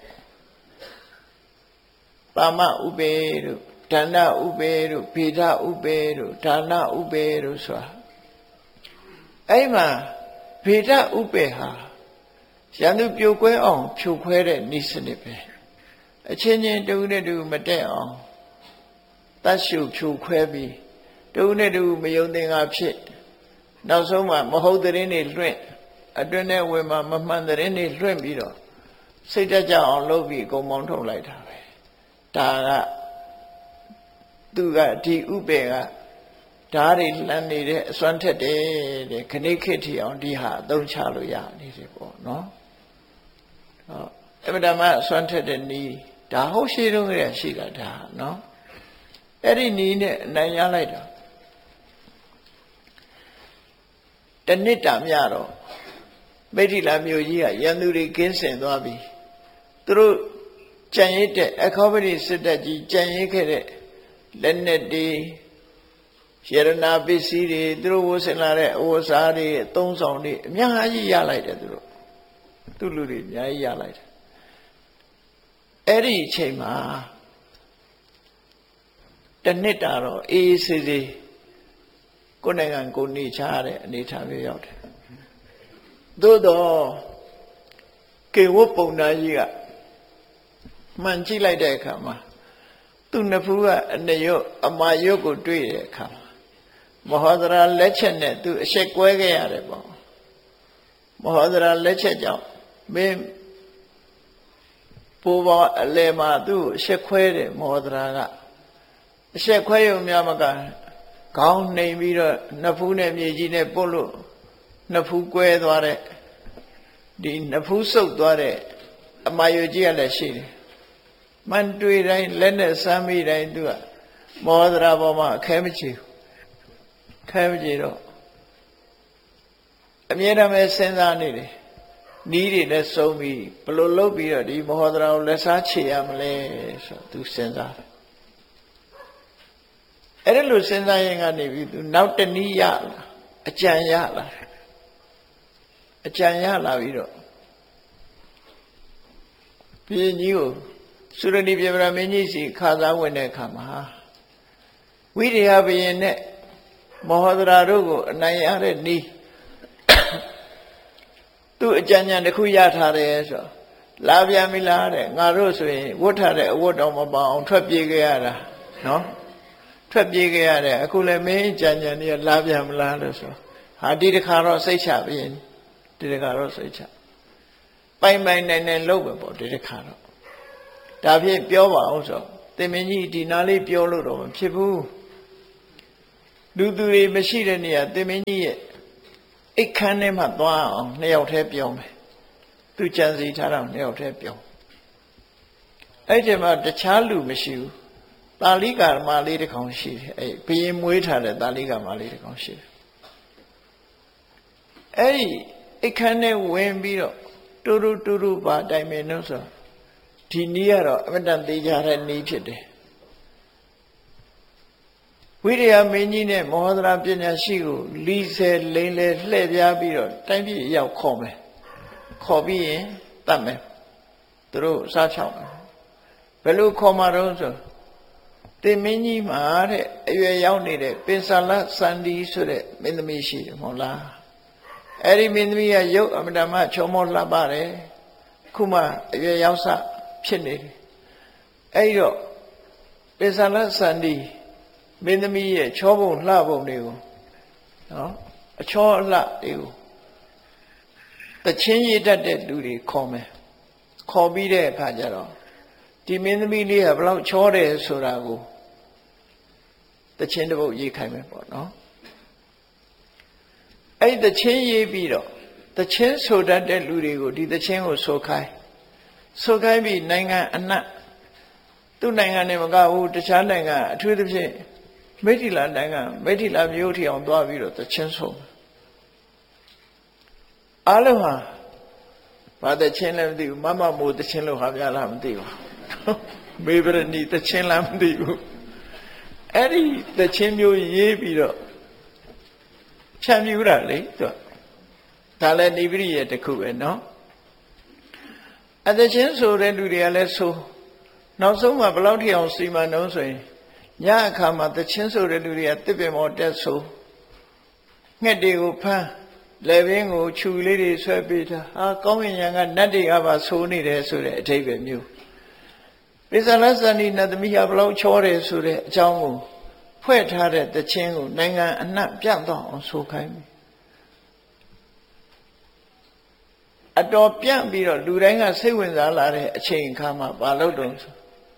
ပါမဥပ္ပေတို့ဒါနဥပ္ပေတို့ဗေဒဥပ္ပေတို့ဒါနဥပ္ပေတို့ဆိုတာအဲ့မှာဗေဒဥပ္ပေဟာရန်သူပြိုကွဲအောင်ဖြိုခွဲတဲ့နည်းစနစ်ပဲအချင်းချင်းတူနဲ့တူမတက်အောင်တတ်ရှုဖြိုခွဲပြီးတူနဲ့တူမယုံသင်္ကာဖြစ်နောက်ဆုံးမှမဟုတ်တဲ့ရင်းတွေလွှင့်အတွင်းနဲ့ဝင်မှာမမှန်တဲ့ရင်းတွေလွှင့်ပြီးတော့စိတ်တကြအောင်လုပ်ပြီးအကုန်မောင်းထုတ်လိုက်တာပဲဒါကသူကဒီဥပေကဓာတ်တွေလှမ်းနေတဲ့အစွမ်းထက်တယ်တဲ့ခဏိခေတ်ထီအောင်ဒီဟာအသုံးချလို့ရနေတယ်ပေါ့နော်ဟောအမှန်တမ်းအစွမ်းထက်တဲ့နီးဒါဟုတ်ရှိတော့ရရှိတာဒါနော်အဲ့ဒီနီးနဲ့အနိုင်ရလိုက်တာတနစ်တာမြတော့မိထိလာမြို့ကြီးကရန်သူတွေကင်းစင်သွားပြီသူတို့ကြံရစ်တဲ့အခါပတိစစ်တပ်ကြီးကြံရစ်ခဲ့တဲ့လက်နဲ့တွေရတနာပစ္စည်းတွေသူတို့ဝတ်ဆင်လာတဲ့အဝတ်စားတွေအသုံးဆောင်တွေအများကြီးရလိုက်တယ်သူတို့သူ့လူတွေအများကြီးရလိုက်တယ်အဲ့ဒီအချိန်မှာတနှစ်တာတော့အေးအေးဆေးဆေးကိုယ်နိုင်ငံကိုနေချတဲ့အနေထားမျိုးရောက်တယ်သို့တော့ကေဝပုံနာကြီးကမှန်ကြည့်လိုက်တဲ့အခါမှာသူ့နှစ်ဖူးကအနရွတ်အမာရွတ်ကိုတွေ့တဲ့အခါမှာမဟောဒရာလက်ချက်နဲ့သူအဆက်ကွဲခဲ့ရတယ်ပေါ့မဟောဒရာလက်ချက်ကြောင့်မင်းပူပါအလဲမှာသူ့အဆက်ခွဲတယ်မဟောဒရာကအဆက်ခွဲရုံများမကခေါင်းနှိမ်ပြီးတော့နှစ်ဖူးနဲ့မြေကြီးနဲ့ပုတ်လို့နှစ်ဖူးကွဲသွားတဲ့ဒီနှစ်ဖူးဆုပ်သွားတဲ့အမာရွတ်ကြီးကလည်းရှိတယ်မှန်တွေ့တိုင်းလက်နဲ့စမ်းမိတိုင်းသူကမောဒရာပေါ်မှာအခဲမချေဘူးခဲမချေတော့အမြဲတမ်းပဲစဉ်းစားနေတယ်နီးတွေနဲ့စုံပြီးဘယ်လိုလုပ်ပြီးတော့ဒီမောဒရာကိုလက်စားချေရမလဲဆိုတော့သူစဉ်းစားတယ်အဲ့ဒါလို့စဉ်းစားရင်ကနေပြီးသူနောက်တနည်းရလာအကြံရလာအကြံရလာပြီးတော့ဘုရင်ကြီးကိုသုရဏိပြဗရမင်းကြီးစီခါစားဝင်တဲ့အခါမှာဝိရိယဘုရင်နဲ့မောဟဒရာတို့ကိုအနိုင်ရတဲ့နည်းသူ့အကြံဉာဏ်တစ်ခုရထားတယ်ဆိုလာပြန်ပြီလားတဲ့ငါတို့ဆိုရင်ဝတ်ထားတဲ့အဝတ်တော်မပေါအောင်ထွက်ပြေးခဲ့ရတာနော်ထွက်ပြေးခဲ့ရတယ်အခုလည်းမင်းအကြံဉာဏ်ကြီးလာပြန်မလားလို့ဆိုဟာဒီတခါတော့စိတ်ချဘုရင်ဒီတခါတော့စိတ်ချပိုင်ပိုင်နိုင်နိုင်လုပ်ပဲပေါ့ဒီတခါတော့ဒါဖြင့်ပြောပါအောင်ဆိုသင်မင်းကြီးဒီနားလေးပြောလို့တော့မဖြစ်ဘူးလူသူတွေမရှိတဲ့နေရာသင်မင်းကြီးရဲ့အိတ်ခမ်းထဲမှာသွားအောင်နှစ်ယောက်တည်းပြောမယ်သူကြံစီထားတော့နှစ်ယောက်တည်းပြောအဲ့ဒီမှာတခြားလူမရှိဘူးတာလိကာမလေးတစ်ကောင်ရှိတယ်အဲ့ဘယင်မွေးထားတဲ့တာလိကာမလေးတစ်ကောင်ရှိတယ်အဲ့ဒီအိတ်ခမ်းထဲဝင်ပြီးတော့တူတူတူတူပါတိုင်မယ်လို့ဆိုဒီနည်းကတော့အမတန်သေးကြတဲ့နည်းဖြစ်တယ်ဝိရိယမင်းကြီးနဲ့မောဟဒရာပညာရှိကိုလီဆယ်လိမ့်လေလှည့်ပြားပြီးတော့တိုင်းပြည်ရောက်ခေါ်မယ်ခေါ်ပြီးရင်တတ်မယ်သူတို့စားချောက်မယ်ဘယ်လိုခေါ်မှာတော့ဆိုတင်မင်းကြီးမှာတဲ့အရွယ်ရောက်နေတဲ့ပင်စလစန္ဒီဆိုတဲ့မင်းသမီးရှိတယ်မဟုတ်လားအဲ့ဒီမင်းသမီးကရုပ်အမတမချောမောလှပတယ်ခုမှအရွယ်ရောက်စဖြစ်နေတယ်အဲ့တော့ပိဿလစန္ဒီမင်းသမီးရဲ့ချောပုံလှပုံတွေကိုနော်အချောအလှတွေကိုတချင်းရည်တတ်တဲ့လူတွေခေါ်မယ်ခေါ်ပြီးတဲ့အခါကျတော့ဒီမင်းသမီးလေးကဘယ်လောက်ချောတယ်ဆိုတာကိုတချင်းတစ်ပုဒ်ရေးခိုင်းမယ်ပေါ့နော်အဲ့ဒီတချင်းရေးပြီးတော့တချင်းဆိုတတ်တဲ့လူတွေကိုဒီတချင်းကိုဆိုခိုင်းဆိုခိုင်းပြီးနိုင်ငံအနှံ့သူ့နိုင်ငံနဲ့မကဘူးတခြားနိုင်ငံအထူးသဖြင့်မိထီလာနိုင်ငံမိထီလာမြို့ထီအောင်သွားပြီးတော့တချင်းဆိုအားလုံးဟာဘာတချင်းလည်းမသိဘူးမမမိုးတချင်းလို့ဟာပြလားမသိဘူးမေဗရဏီတချင်းလားမသိဘူးအဲ့ဒီတချင်းမျိုးရေးပြီးတော့ဖြန့်ပြူတာလေသူဒါလည်းနိဗ္ဗိရဲ့တခုပဲเนาะအတချင်းဆိုတဲ့လူတွေကလည်းဆိုနောက်ဆုံးမှာဘယ်လောက်ထိအောင်စီမံတော့ဆိုရင်ညအခါမှာတချင်းဆိုတဲ့လူတွေကတစ်ပင်ပေါ်တက်ဆိုငှက်တွေကိုဖမ်းလေပင်ကိုခြူလေးတွေဆွဲပေးတာဟာကောင်းကင်ယံကနတ်တွေကပါဆိုနေတယ်ဆိုတဲ့အထိပ္ပယ်မျိုးပိဿလစန္ဒီနတ်သမီးဟာဘယ်လောက်ချောတယ်ဆိုတဲ့အကြောင်းကိုဖွဲ့ထားတဲ့တခြင်းကိုနိုင်ငံအနှံ့ပြန့်တော့အောင်ဆိုခိုင်းပြီအတော်ပြန့်ပြီးတော့လူတိုင်းကစိတ်ဝင်စားလာတဲ့အချိန်အခါမှာဘာလို့တုံးဆို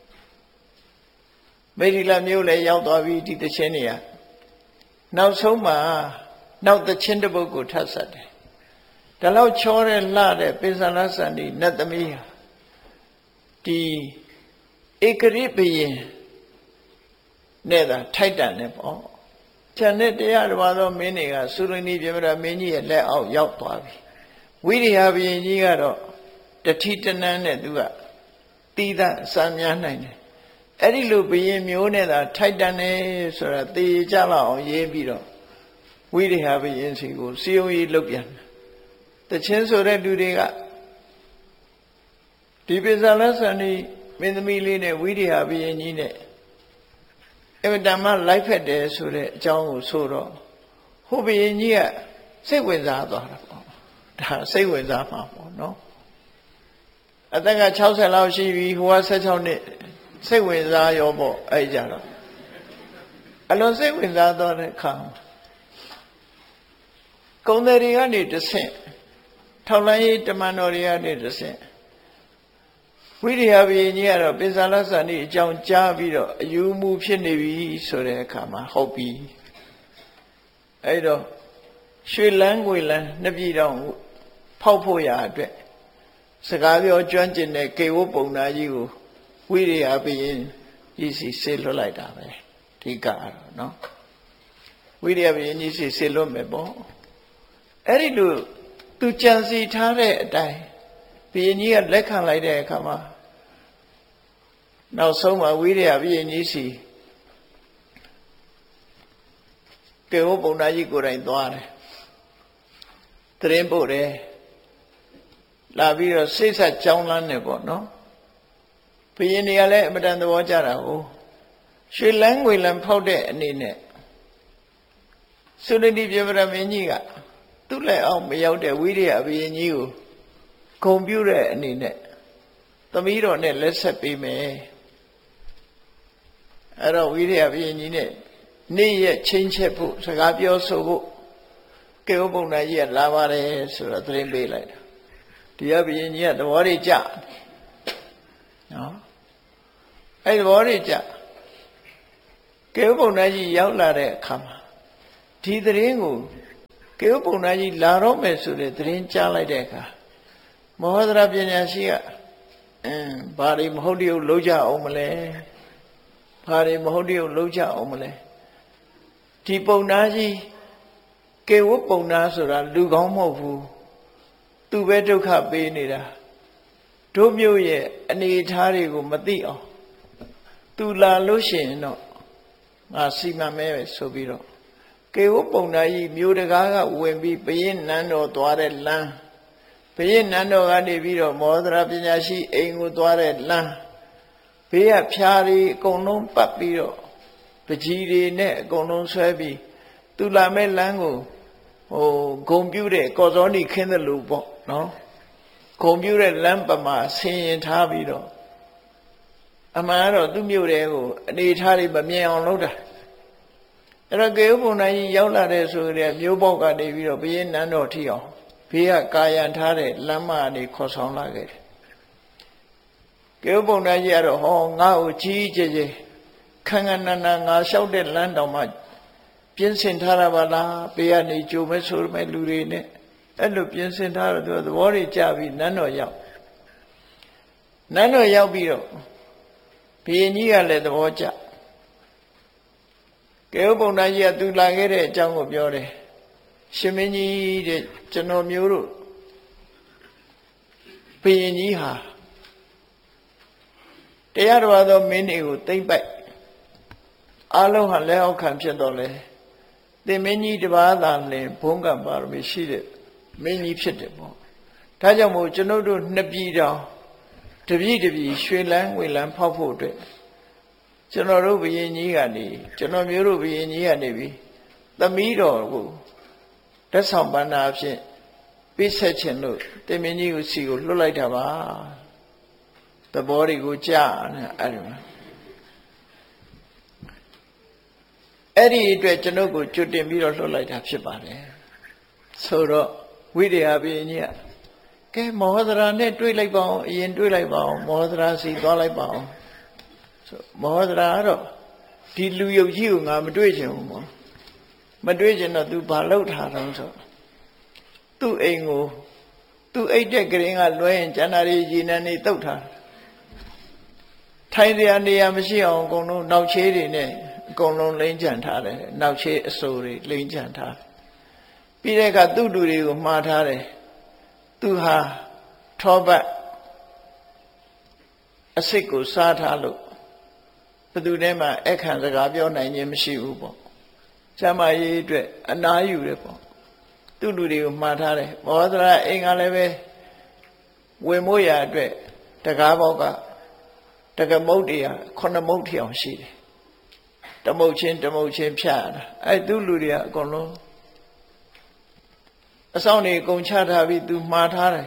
မေဒီလာမျိုးလည်းရောက်သွားပြီဒီတခြင်းတွေကနောက်ဆုံးမှာနောက်တခြင်းတစ်ပုဒ်ကိုထပ်ဆက်တယ်ဒါလောက်ချောတဲ့လှတဲ့ပိဿလစန္ဒီနတ်သမီးဟာဒီဧကရိဘယင်နဲ့သာထိုက်တန်တယ်ပေါ့။ကျန်တဲ့တရားတော်သောမင်းတွေကသုရဏီပြမရမင်းကြီးရဲ့လက်အောက်ရောက်သွားပြီ။ဝိရိယဘယင်ကြီးကတော့တတိတနန်းနဲ့သူကတီးသန့်စမ်းများနိုင်တယ်။အဲ့ဒီလိုဘယင်မျိုးနဲ့သာထိုက်တန်တယ်ဆိုတာသိကြလောက်အောင်ရေးပြီးတော့ဝိရိယဘယင်စီကိုစီယုံကြီးလုပ်ပြန်တယ်။တချင်းဆိုတဲ့လူတွေကဒီပိဿလစန္ဒီမင်းသမီးလေးနဲ့ဝိရိယဘယင်ကြီးနဲ့အမတမလိုက်ဖက်တယ်ဆိုတဲ့အကြောင်းကိုဆိုတော့ဟိုဘယင်ကြီးကစိတ်ဝင်စားသွားတာပေါ့ဒါစိတ်ဝင်စားမှာပေါ့နော်အသက်က၆၀လောက်ရှိပြီဟိုက၁၆နှစ်စိတ်ဝင်စားရောပေါ့အဲ့ကြတော့အလွန်စိတ်ဝင်စားသွားတဲ့အခါကုံတယ်တွေကနေတဆင့်ထောက်လန်းရေးတမန်တော်တွေကနေတဆင့်ဝိရိယဘယင်ကြီးကတော့ပိဿလစန္ဒီအကြောင်းကြားပြီးတော့အယူမှုဖြစ်နေပြီဆိုတဲ့အခါမှာဟုတ်ပြီအဲ့တော့ရွှေလန်းငွေလန်းနှစ်ပြည်တော်ဖောက်ဖို့ရာအတွက်စကားပြောကျွမ်းကျင်တဲ့ကေဝပုံနာကြီးကိုဝိရိယဘယင်ကြီးစီဆေလွတ်လိုက်တာပဲဒီကတော့နော်ဝိရိယဘယင်ကြီးစီဆေလွတ်မယ်ပေါ့အဲ့ဒီလိုသူကြံစီထားတဲ့အတိုင်းဘယင်ကြီးကလက်ခံလိုက်တဲ့အခါမှာနောက်ဆုံးမှာဝိရိယဘယင်ကြီးစီကေဝပုံနာကြီးကိုယ်တိုင်သွားတယ်တရင်ပို့တယ်လာပြီးတော့စိတ်ဆက်ကြောင်းလန်းနေပေါ့နော်ဘယင်တွေကလည်းအမတန်သဘောကျတာဟုတ်ရွှေလန်းငွေလန်းဖောက်တဲ့အနေနဲ့သုရတိပြမရမင်းကြီးကသူ့လက်အောက်မရောက်တဲ့ဝိရိယဘယင်ကြီးကိုဂုံပြုတဲ့အနေနဲ့သမီးတော်နဲ့လက်ဆက်ပေးမယ်အဲ့တော့ဝိရိယဘုရင်ကြီးနဲ့နေ့ရက်ချင်းချက်ဖို့စကားပြောဆိုဖို့ကေဝပုံနာကြီးကလာပါတယ်ဆိုတော့သတင်းပေးလိုက်တာဒီကဘုရင်ကြီးကသဘောတွေကြနော်အဲ့သဘောတွေကြကေဝပုံနာကြီးရောက်လာတဲ့အခါမှာဒီသတင်းကိုကေဝပုံနာကြီးလာတော့မယ်ဆိုတဲ့သတင်းကြားလိုက်တဲ့အခါမောဟဒရာပညာရှိကအင်းဘာတွေမဟုတ်တည်းလုံးကြအောင်မလဲဘာတွေမဟုတ်တည်းလုံးကြအောင်မလဲဒီပုံနာကြီးကေဝပုံနာဆိုတာလူကောင်းမဟုတ်ဘူးသူပဲဒုက္ခပေးနေတာတို့မျိုးရဲ့အနေအထားတွေကိုမသိအောင်သူလာလို့ရှိရင်တော့ငါစီမံမဲပဲဆိုပြီးတော့ကေဝပုံနာကြီးမျိုးတကားကဝင်ပြီးဘယင်းနန်းတော်သွားတဲ့လမ်းဘုရင်နန်းတော်ကနေပြီးတော့မောဒရာပညာရှိအိမ်ကိုသွားတဲ့လမ်းဘေးကဖြားတွေအကုန်လုံးပတ်ပြီးတော့ပကြီးတွေနဲ့အကုန်လုံးဆွဲပြီးသူလာမဲ့လမ်းကိုဟဟိုဂုံပြူတဲ့ကော်စောနီခင်းတယ်လို့ပေါ့နော်ဂုံပြူတဲ့လမ်းပမာဆင်ရင်ထားပြီးတော့အမှန်တော့သူ့မြို့တွေကိုအနေထားတွေမမြင်အောင်လုပ်တာအဲ့တော့ကေဥပုံနိုင်ကြီးရောက်လာတဲ့ဆိုတဲ့မြို့ပေါက်ကနေပြီးတော့ဘုရင်နန်းတော်ထိအောင်ဘေးကကာယံထားတဲ့လမ်းမကနေခေါ်ဆောင်လာခဲ့တယ်ကေဥပုံနိုင်ကြီးကတော့ဟောငါ့ကိုကြီးကြီးကျယ်ခန်းခန်းနာနာငါလျှောက်တဲ့လမ်းတောင်မှပြင်းစင်ထားတာပါလားဘေးကနေကြိုမဲ့ဆိုမဲ့လူတွေနဲ့အဲ့လိုပြင်းစင်ထားတော့သူသဘောတွေကြပြီးနန်းတော်ရောက်နန်းတော်ရောက်ပြီးတော့ဘုရင်ကြီးကလည်းသဘောကျကေဥပုံနိုင်ကြီးကသူလာခဲ့တဲ့အကြောင်းကိုပြောတယ်ရှင်မင်းကြီးတဲ့ကျွန်တော်မျိုးတို့ဘုရင်ကြီးဟာတရားတော်သောမင်းတွေကိုသိမ့်ပိုက်အလုံးဟာလက်အောက်ခံဖြစ်တော့လေသင်မင်းကြီးတပါးသာလင်ဘုံကပါရမီရှိတဲ့မင်းကြီးဖြစ်တယ်ပေါ့ဒါကြောင့်မို့ကျွန်ုပ်တို့နှစ်ပြည်တော်တပြည်တပြည်ရွှေလန်းငွေလန်းဖောက်ဖို့အတွက်ကျွန်တော်တို့ဘုရင်ကြီးကနေကျွန်တော်မျိုးတို့ဘုရင်ကြီးကနေပြီးသမီးတော်ကိုတက်ဆောင်ပန္နာအဖြစ်ပြည့်ဆက်ခြင်းလို့သင်မင်းကြီးကိုစီကိုလွတ်လိုက်တာပါသဘောတွေကိုကြားနေအဲ့ဒီမှာအဲ့ဒီအတွက်ကျွန်ုပ်ကိုကျွတ်တင်ပြီးတော့လွတ်လိုက်တာဖြစ်ပါတယ်ဆိုတော့ဝိရိယဘုရင်ကြီးကဲမောဟဒရာနဲ့တွေ့လိုက်ပါအောင်အရင်တွေ့လိုက်ပါအောင်မောဟဒရာစီသွားလိုက်ပါအောင်ဆိုမောဟဒရာကတော့ဒီလူယုတ်ကြီးကိုငါမတွေ့ချင်ဘူးမောမတွေ့ချင်တော့ तू ဘာလုပ်ထားတော့ဆိုသူ့အိမ်ကိုသူ့အိတ်တဲ့ကရင်ကလွှဲရင်ကျန်တာတွေရည်နှံနေတုတ်ထားထိုင်စရာနေရာမရှိအောင်အကုန်လုံးနောက်ချေးတွေနဲ့အကုန်လုံးလိမ့်ချန်ထားတယ်နောက်ချေးအစိုးတွေလိမ့်ချန်ထားပြီးတဲ့အခါသူ့လူတွေကိုမှားထားတယ်သူဟာထောပတ်အစ်စ်ကိုစားထားလို့ဘယ်သူတည်းမှအခန့်စကားပြောနိုင်ခြင်းမရှိဘူးပေါ့ကျမကြီးအတွက်အနားယူတယ်ပေါ့သူ့လူတွေကိုမှားထားတယ်မောဟဒရာအိမ်ကလည်းပဲဝင်မို့ရအတွက်တကားပေါက်ကတကမုတ်တရားခုနှစ်မုတ်ထီအောင်ရှိတယ်တမုတ်ချင်းတမုတ်ချင်းဖြတ်ရတာအဲသူ့လူတွေကအကုန်လုံးအဆောင်တွေအကုန်ချထားပြီးသူမှားထားတယ်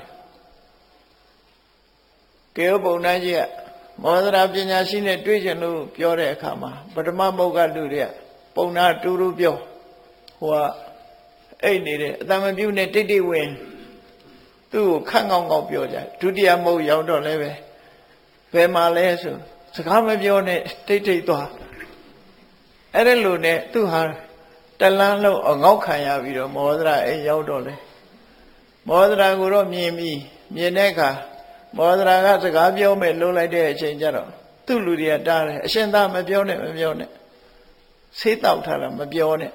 ကေဥပုံနိုင်ကြီးကမောဟဒရာပညာရှိနဲ့တွေ့ချင်လို့ပြောတဲ့အခါမှာပထမမုတ်ကလူတွေကပုံနာတူတူပြောဟိုကအဲ့နေတယ်အတမပြုနဲ့တိတ်တိတ်ဝင်သူ့ကိုခန့်ကောင်းကောင်းပြောကြဒုတိယမုတ်ရောက်တော့လည်းပဲဘယ်မှာလဲဆိုစကားမပြောနဲ့တိတ်တိတ်သွားအဲ့ဒါလို့နဲ့သူဟာတလန်းလုံးအငေါက်ခံရပြီးတော့မောဟဒရာအိမ်ရောက်တော့လေမောဟဒရာကိုတော့မြင်ပြီးမြင်တဲ့အခါမောဟဒရာကစကားပြောမယ်လုံးလိုက်တဲ့အချိန်ကျတော့သူ့လူတွေကတားတယ်အရှင်သားမပြောနဲ့မပြောနဲ့ဆေးတောက်ထားတာမပြောနဲ့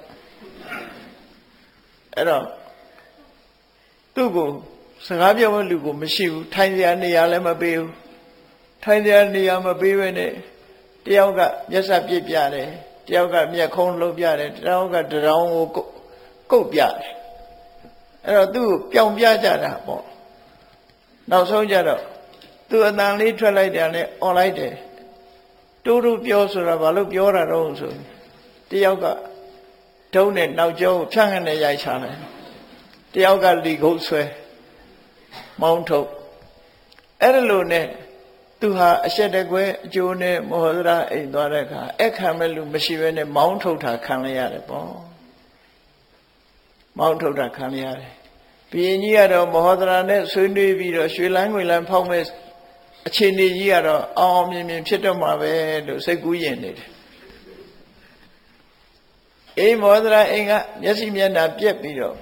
အဲ့တော့သူ့ကိုစကားပြောမဲ့လူကိုမရှိဘူးထိုင်စရာနေရာလည်းမပေးဘူးထိုင်စရာနေရာမပေးဘဲနဲ့တယောက်ကမျက်စပ်ပြစ်ပြတယ်တယောက်ကမျက်ခုံးလှုပ်ပြတယ်တယောက်ကတရောင်းကိုကုတ်ပြတယ်အဲ့တော့သူ့ကိုပြောင်ပြကြတာပေါ့နောက်ဆုံးကြတော့သူ့အတန်လေးထွက်လိုက်တယ်နဲ့អော်လိုက်တယ်တူတူပြောဆိုတာဘာလို့ပြောတာတော့ဆိုတယောက်ကဒုံးနဲ့နောက်ကျောကိုဖြန့်ခနဲ့ရိုက်ချတယ်တယောက်ကလီခုတ်ဆွဲမောင်းထုတ်အဲ့ဒါလို့နဲ့သူဟာအရှက်တကွဲအကျိုးနဲ့မောဟဒရာအိမ်သွားတဲ့အခါအခမ်းမဲ့လူမရှိဘဲနဲ့မောင်းထုတ်တာခံလိုက်ရတယ်ပေါ့မောင်းထုတ်တာခံလိုက်ရတယ်ဘုရင်ကြီးကတော့မောဟဒရာနဲ့ဆွေးနွေးပြီးတော့ရွှေလန်းငွေလန်းဖောက်မဲ့အခြေအနေကြီးကတော့အောင်အောင်မြင်မြင်ဖြစ်တော့မှာပဲလို့စိတ်ကူးရင်နေတယ်အေးမောဟဒရာအိမ်ကမျက်စိမျက်နှာပြက်ပြီးတော့